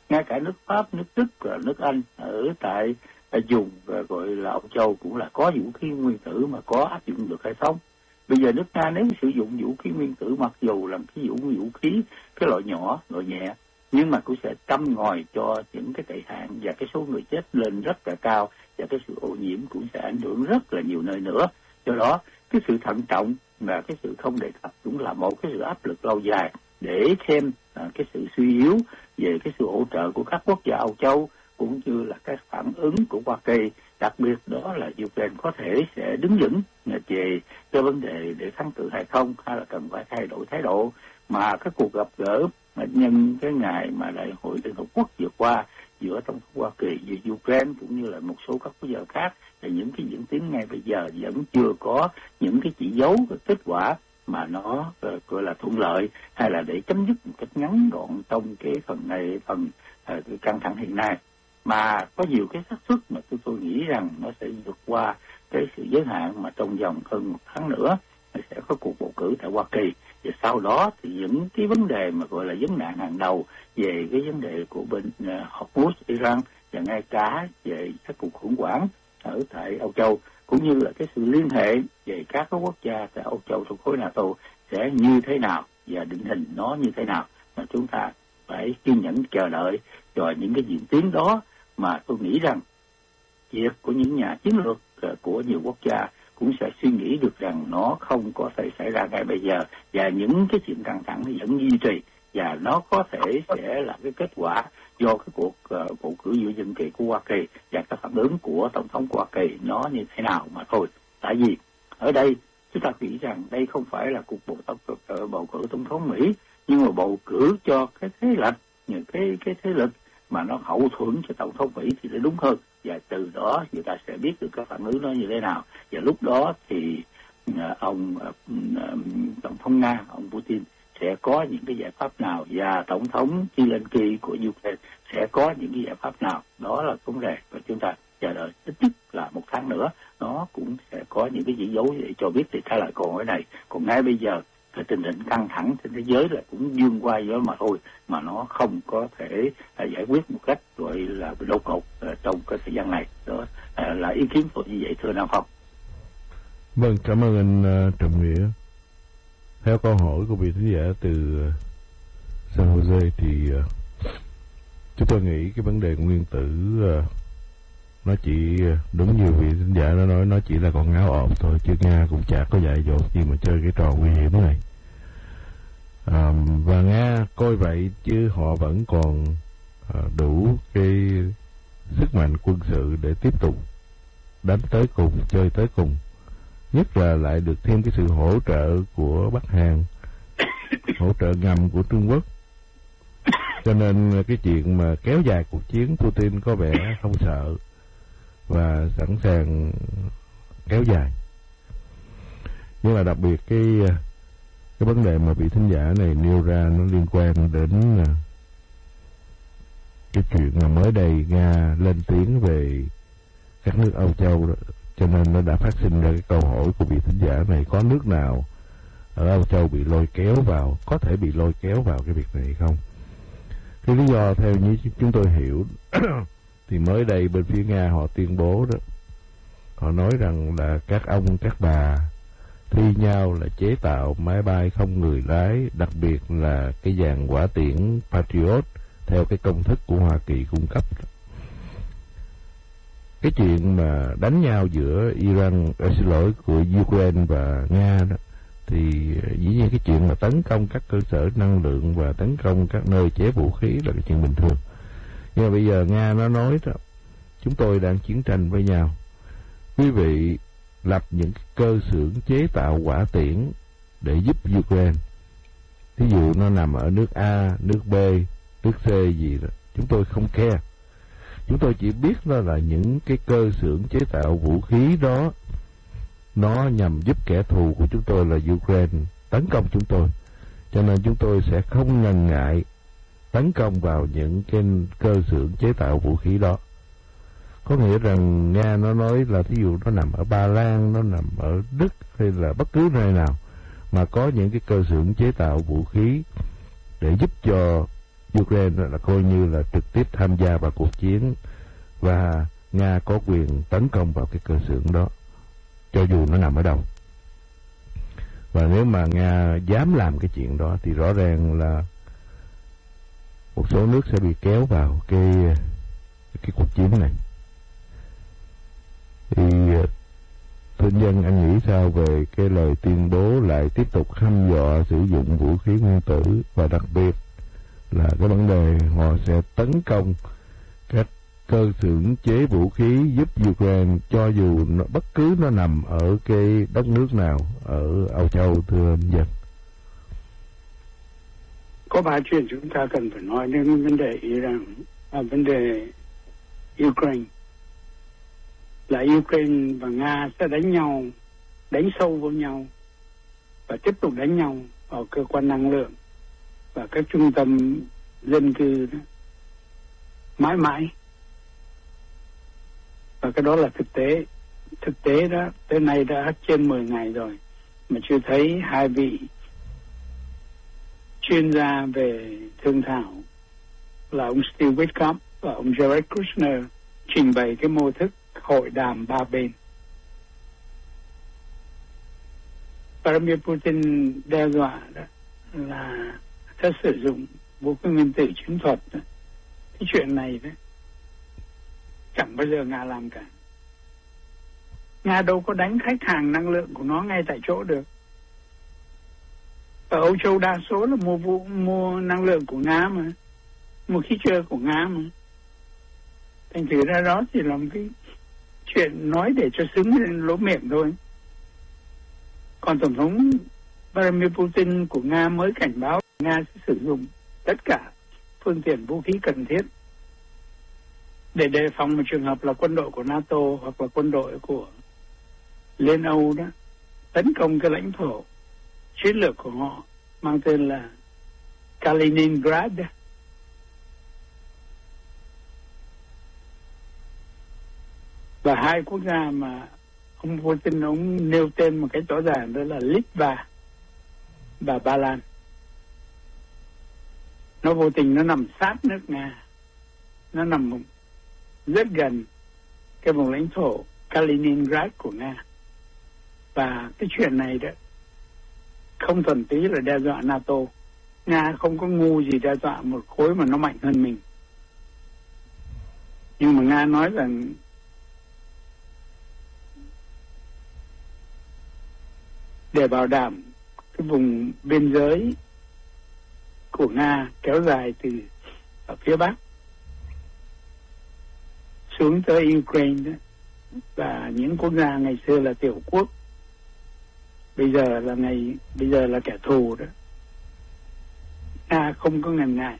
Ngay cả nước Pháp, nước Đức và nước Anh ở tại vùng gọi là Âu Châu cũng là có vũ khí nguyên tử mà có áp dụng được hay không. Bây giờ nước Nga nếu sử dụng vũ khí nguyên tử, mặc dù là cái vũ khí cái loại nhỏ, loại nhẹ, nhưng mà cũng sẽ châm ngòi cho những cái tệ nạn và cái số người chết lên rất là cao, và cái sự ô nhiễm cũng sẽ ảnh hưởng rất là nhiều nơi nữa. Do đó cái sự thận trọng và cái sự không đề cập cũng là một cái sự áp lực lâu dài để xem cái sự suy yếu về cái sự hỗ trợ của các quốc gia Âu Châu, cũng như là cái phản ứng của Hoa Kỳ, đặc biệt đó là Ukraine có thể sẽ đứng vững về cái vấn đề để thắng cử hay không, hay là cần phải thay đổi thái độ. Mà cái cuộc gặp gỡ nhân cái ngày mà Đại hội Liên Hợp Quốc vừa qua giữa Tổng thống Hoa Kỳ và Ukraine cũng như là một số các quốc gia khác, thì những cái diễn tiến ngay bây giờ vẫn chưa có những cái chỉ dấu cái kết quả mà nó gọi là thuận lợi, hay là để chấm dứt một cách ngắn gọn trong cái phần căng thẳng hiện nay. Mà có nhiều cái xác suất mà tôi nghĩ rằng nó sẽ vượt qua cái sự giới hạn, mà trong vòng hơn 1 tháng nữa sẽ có cuộc bầu cử tại Hoa Kỳ. Và sau đó thì những cái vấn đề mà gọi là vấn nạn hàng đầu về cái vấn đề của bên Hormuz, Iran, và ngay cả về các cuộc khủng hoảng ở tại Âu Châu, cũng như là cái sự liên hệ về các cái quốc gia tại Âu Châu thuộc khối NATO sẽ như thế nào và định hình nó như thế nào, mà chúng ta phải kiên nhẫn chờ đợi cho những cái diễn tiến đó. Mà tôi nghĩ rằng việc của những nhà chiến lược của nhiều quốc gia cũng sẽ suy nghĩ được rằng nó không có thể xảy ra ngay bây giờ, và những cái chuyện căng thẳng vẫn duy trì, và nó có thể sẽ là cái kết quả do cái cuộc bầu cử giữa nhiệm kỳ của Hoa Kỳ và các phản ứng của Tổng thống Hoa Kỳ nó như thế nào mà thôi. Tại vì ở đây chúng ta nghĩ rằng đây không phải là cuộc bầu cử Tổng thống Mỹ, nhưng mà bầu cử cho cái thế lực, những cái thế lực mà nó hậu thuẫn cho Tổng thống Mỹ thì nó đúng hơn. Và từ đó người ta sẽ biết được cái phản ứng nó như thế nào, và lúc đó thì ông Tổng thống Nga, ông Putin sẽ có những cái giải pháp nào, và Tổng thống Zelensky của Ukraine sẽ có những cái giải pháp nào. Đó là vấn đề và chúng ta chờ đợi ít nhất là 1 tháng nữa, nó cũng sẽ có những cái chỉ dấu để cho biết. Thì thay lại còn ở này, còn ngay bây giờ cái tình hình căng thẳng trên thế giới là cũng dương qua gió mà thôi, mà nó không có thể giải quyết một cách gọi là đột ngột trong cái thời gian này. Đó là ý kiến của như vậy, thưa Nam Phong. Vâng, cảm ơn anh Trọng Nghĩa. Theo câu hỏi của vị thính giả từ San Jose thì chúng tôi nghĩ cái vấn đề nguyên tử nó chỉ đúng như vị thính giả nó nói, nó chỉ là con ngáo ộp thôi, chứ Nga cũng chả có dại dột gì mà chơi cái trò nguy hiểm này. Và Nga coi vậy chứ họ vẫn còn đủ cái sức mạnh quân sự để tiếp tục đánh tới cùng, chơi tới cùng. Nhất là lại được thêm cái sự hỗ trợ của Bắc Hàn, hỗ trợ ngầm của Trung Quốc. Cho nên cái chuyện mà kéo dài cuộc chiến, Putin có vẻ không sợ và sẵn sàng kéo dài. Nhưng mà đặc biệt cái vấn đề mà vị thính giả này nêu ra nó liên quan đến cái chuyện mà mới đây Nga lên tiếng về các nước Âu Châu đó. Cho nên nó đã phát sinh ra cái câu hỏi của vị thính giả này, có nước nào ở Âu Châu bị lôi kéo vào, có thể bị lôi kéo vào cái việc này không? Cái lý do theo như chúng tôi hiểu thì mới đây bên phía Nga họ tuyên bố đó, họ nói rằng là các ông các bà thi nhau là chế tạo máy bay không người lái, đặc biệt là cái dàn hỏa tiễn Patriot theo cái công thức của Hoa Kỳ cung cấp. Cái chuyện mà đánh nhau giữa của Ukraine và Nga đó, thì dĩ nhiên cái chuyện mà tấn công các cơ sở năng lượng và tấn công các nơi chế vũ khí là cái chuyện bình thường. Nhưng mà bây giờ Nga nó nói đó, chúng tôi đang chiến tranh với nhau. Quý vị lập những cơ xưởng chế tạo hỏa tiễn để giúp Ukraine. Ví dụ nó nằm ở nước A, nước B, nước C gì đó, chúng tôi không care. Chúng tôi chỉ biết đó là những cái cơ xưởng chế tạo vũ khí đó nó nhằm giúp kẻ thù của chúng tôi là Ukraine tấn công chúng tôi. Cho nên chúng tôi sẽ không ngần ngại tấn công vào những cái cơ xưởng chế tạo vũ khí đó. Có nghĩa rằng Nga nó nói là thí dụ nó nằm ở Ba Lan, nó nằm ở Đức hay là bất cứ nơi nào mà có những cái cơ xưởng chế tạo vũ khí để giúp cho Ukraine là coi như là trực tiếp tham gia vào cuộc chiến, và Nga có quyền tấn công vào cái cơ xưởng đó, cho dù nó nằm ở đâu. Và nếu mà Nga dám làm cái chuyện đó thì rõ ràng là một số nước sẽ bị kéo vào cái cuộc chiến này. Thì Thưa Nhân, anh nghĩ sao về cái lời tuyên bố lại tiếp tục hăm dọa sử dụng vũ khí nguyên tử, và đặc biệt là cái vấn đề họ sẽ tấn công các cơ xưởng chế vũ khí giúp Ukraine, cho dù bất cứ nó nằm ở cái đất nước nào ở Âu Châu, thưa anh Dân? Có ba chuyện chúng ta cần phải nói đến vấn đề Iran và vấn đề Ukraine. Là Ukraine và Nga sẽ đánh nhau, đánh sâu vào nhau và tiếp tục đánh nhau ở cơ quan năng lượng và các trung tâm dân cư đó, mãi mãi. Và cái đó là thực tế. Thực tế đó, tới nay đã trên 10 ngày rồi mà chưa thấy hai vị chuyên gia về thương thảo là ông Steve Witkoff và ông Jared Kushner trình bày cái mô thức hội đàm ba bên. Vladimir Putin đe dọa đó là sẽ sử dụng vũ khí nguyên tử chiến thuật đó. Cái chuyện này đó chẳng bao giờ Nga làm cả. Nga đâu có đánh khách hàng năng lượng của nó ngay tại chỗ được. Ở Âu Châu đa số là mua năng lượng của Nga mà, mua khí chơi của Nga mà. Thành thử ra đó chỉ là một cái chuyện nói để cho xứng lên lỗ miệng thôi. Còn Tổng thống Vladimir Putin của Nga mới cảnh báo Nga sẽ sử dụng tất cả phương tiện vũ khí cần thiết để đề phòng một trường hợp là quân đội của NATO hoặc là quân đội của Liên Âu đó tấn công cái lãnh thổ chiến lược của họ mang tên là Kaliningrad. Và hai quốc gia mà ông Putin ông nêu tên một cách rõ ràng đó là Litva và Ba Lan. Nó vô tình nó nằm sát nước Nga, nó nằm rất gần cái vùng lãnh thổ Kaliningrad của Nga. Và cái chuyện này đó không thuần túy là đe dọa NATO. Nga không có ngu gì đe dọa một khối mà nó mạnh hơn mình. Nhưng mà Nga nói rằng để bảo đảm cái vùng biên giới của Nga kéo dài từ ở phía Bắc xuống tới Ukraine đó, và những quốc gia ngày xưa là tiểu quốc bây giờ là kẻ thù đó, Nga không có ngần ngại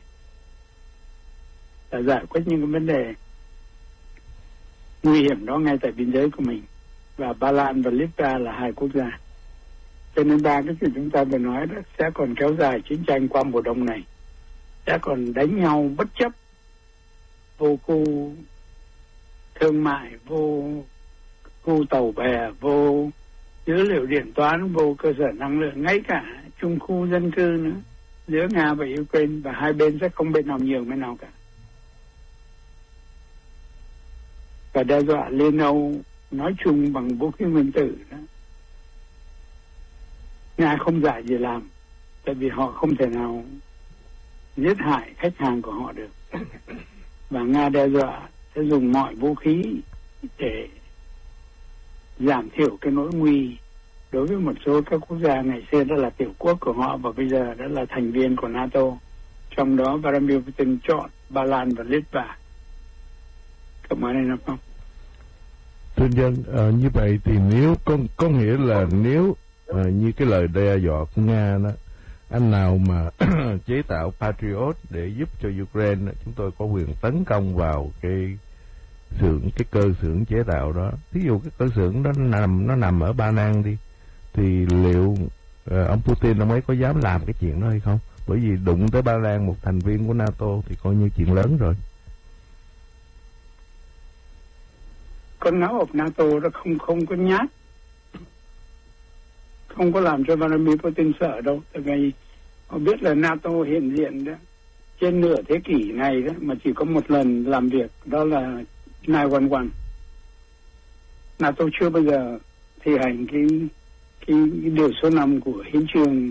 là giải quyết những cái vấn đề nguy hiểm đó ngay tại biên giới của mình. Và Ba Lan và Litva là hai quốc gia. Cho nên ba cái chuyện chúng ta vừa nói đó sẽ còn kéo dài chiến tranh qua mùa đông này, sẽ còn đánh nhau bất chấp vô khu thương mại, vô khu tàu bè, vô dữ liệu điện toán, vô cơ sở năng lượng, ngay cả chung khu dân cư nữa, giữa Nga và Ukraine, và hai bên sẽ không bên nào nhiều bên nào cả. Và đe dọa Liên Âu nói chung bằng vũ khí nguyên tử đó, Nga không dại gì làm, tại vì họ không thể nào giết hại khách hàng của họ được. Và Nga đe dọa sẽ dùng mọi vũ khí để giảm thiểu cái nỗi nguy đối với một số các quốc gia ngày xưa đó là tiểu quốc của họ và bây giờ đó là thành viên của NATO. Trong đó Vladimir Putin chọn Ba Lan và Litva. Cảm ơn anh Phong. Thưa Dân, như vậy thì nếu có nghĩa là nếu như cái lời đe dọa của Nga đó, anh nào mà chế tạo Patriot để giúp cho Ukraine, chúng tôi có quyền tấn công vào cái cơ xưởng chế tạo đó. Ví dụ cái cơ xưởng đó nó nằm ở Ba Lan đi, thì liệu ông Putin ông ấy có dám làm cái chuyện đó hay không? Bởi vì đụng tới Ba Lan, một thành viên của NATO, thì coi như chuyện lớn rồi. Con ngáo of NATO nó không có nhát, không có làm cho Vladimir Putin sợ đâu. Tại vì họ biết là NATO hiện diện đó trên nửa thế kỷ này đó mà chỉ có một lần làm việc, đó là 9/11. NATO chưa bao giờ thi hành cái điều số 5 của hiến chương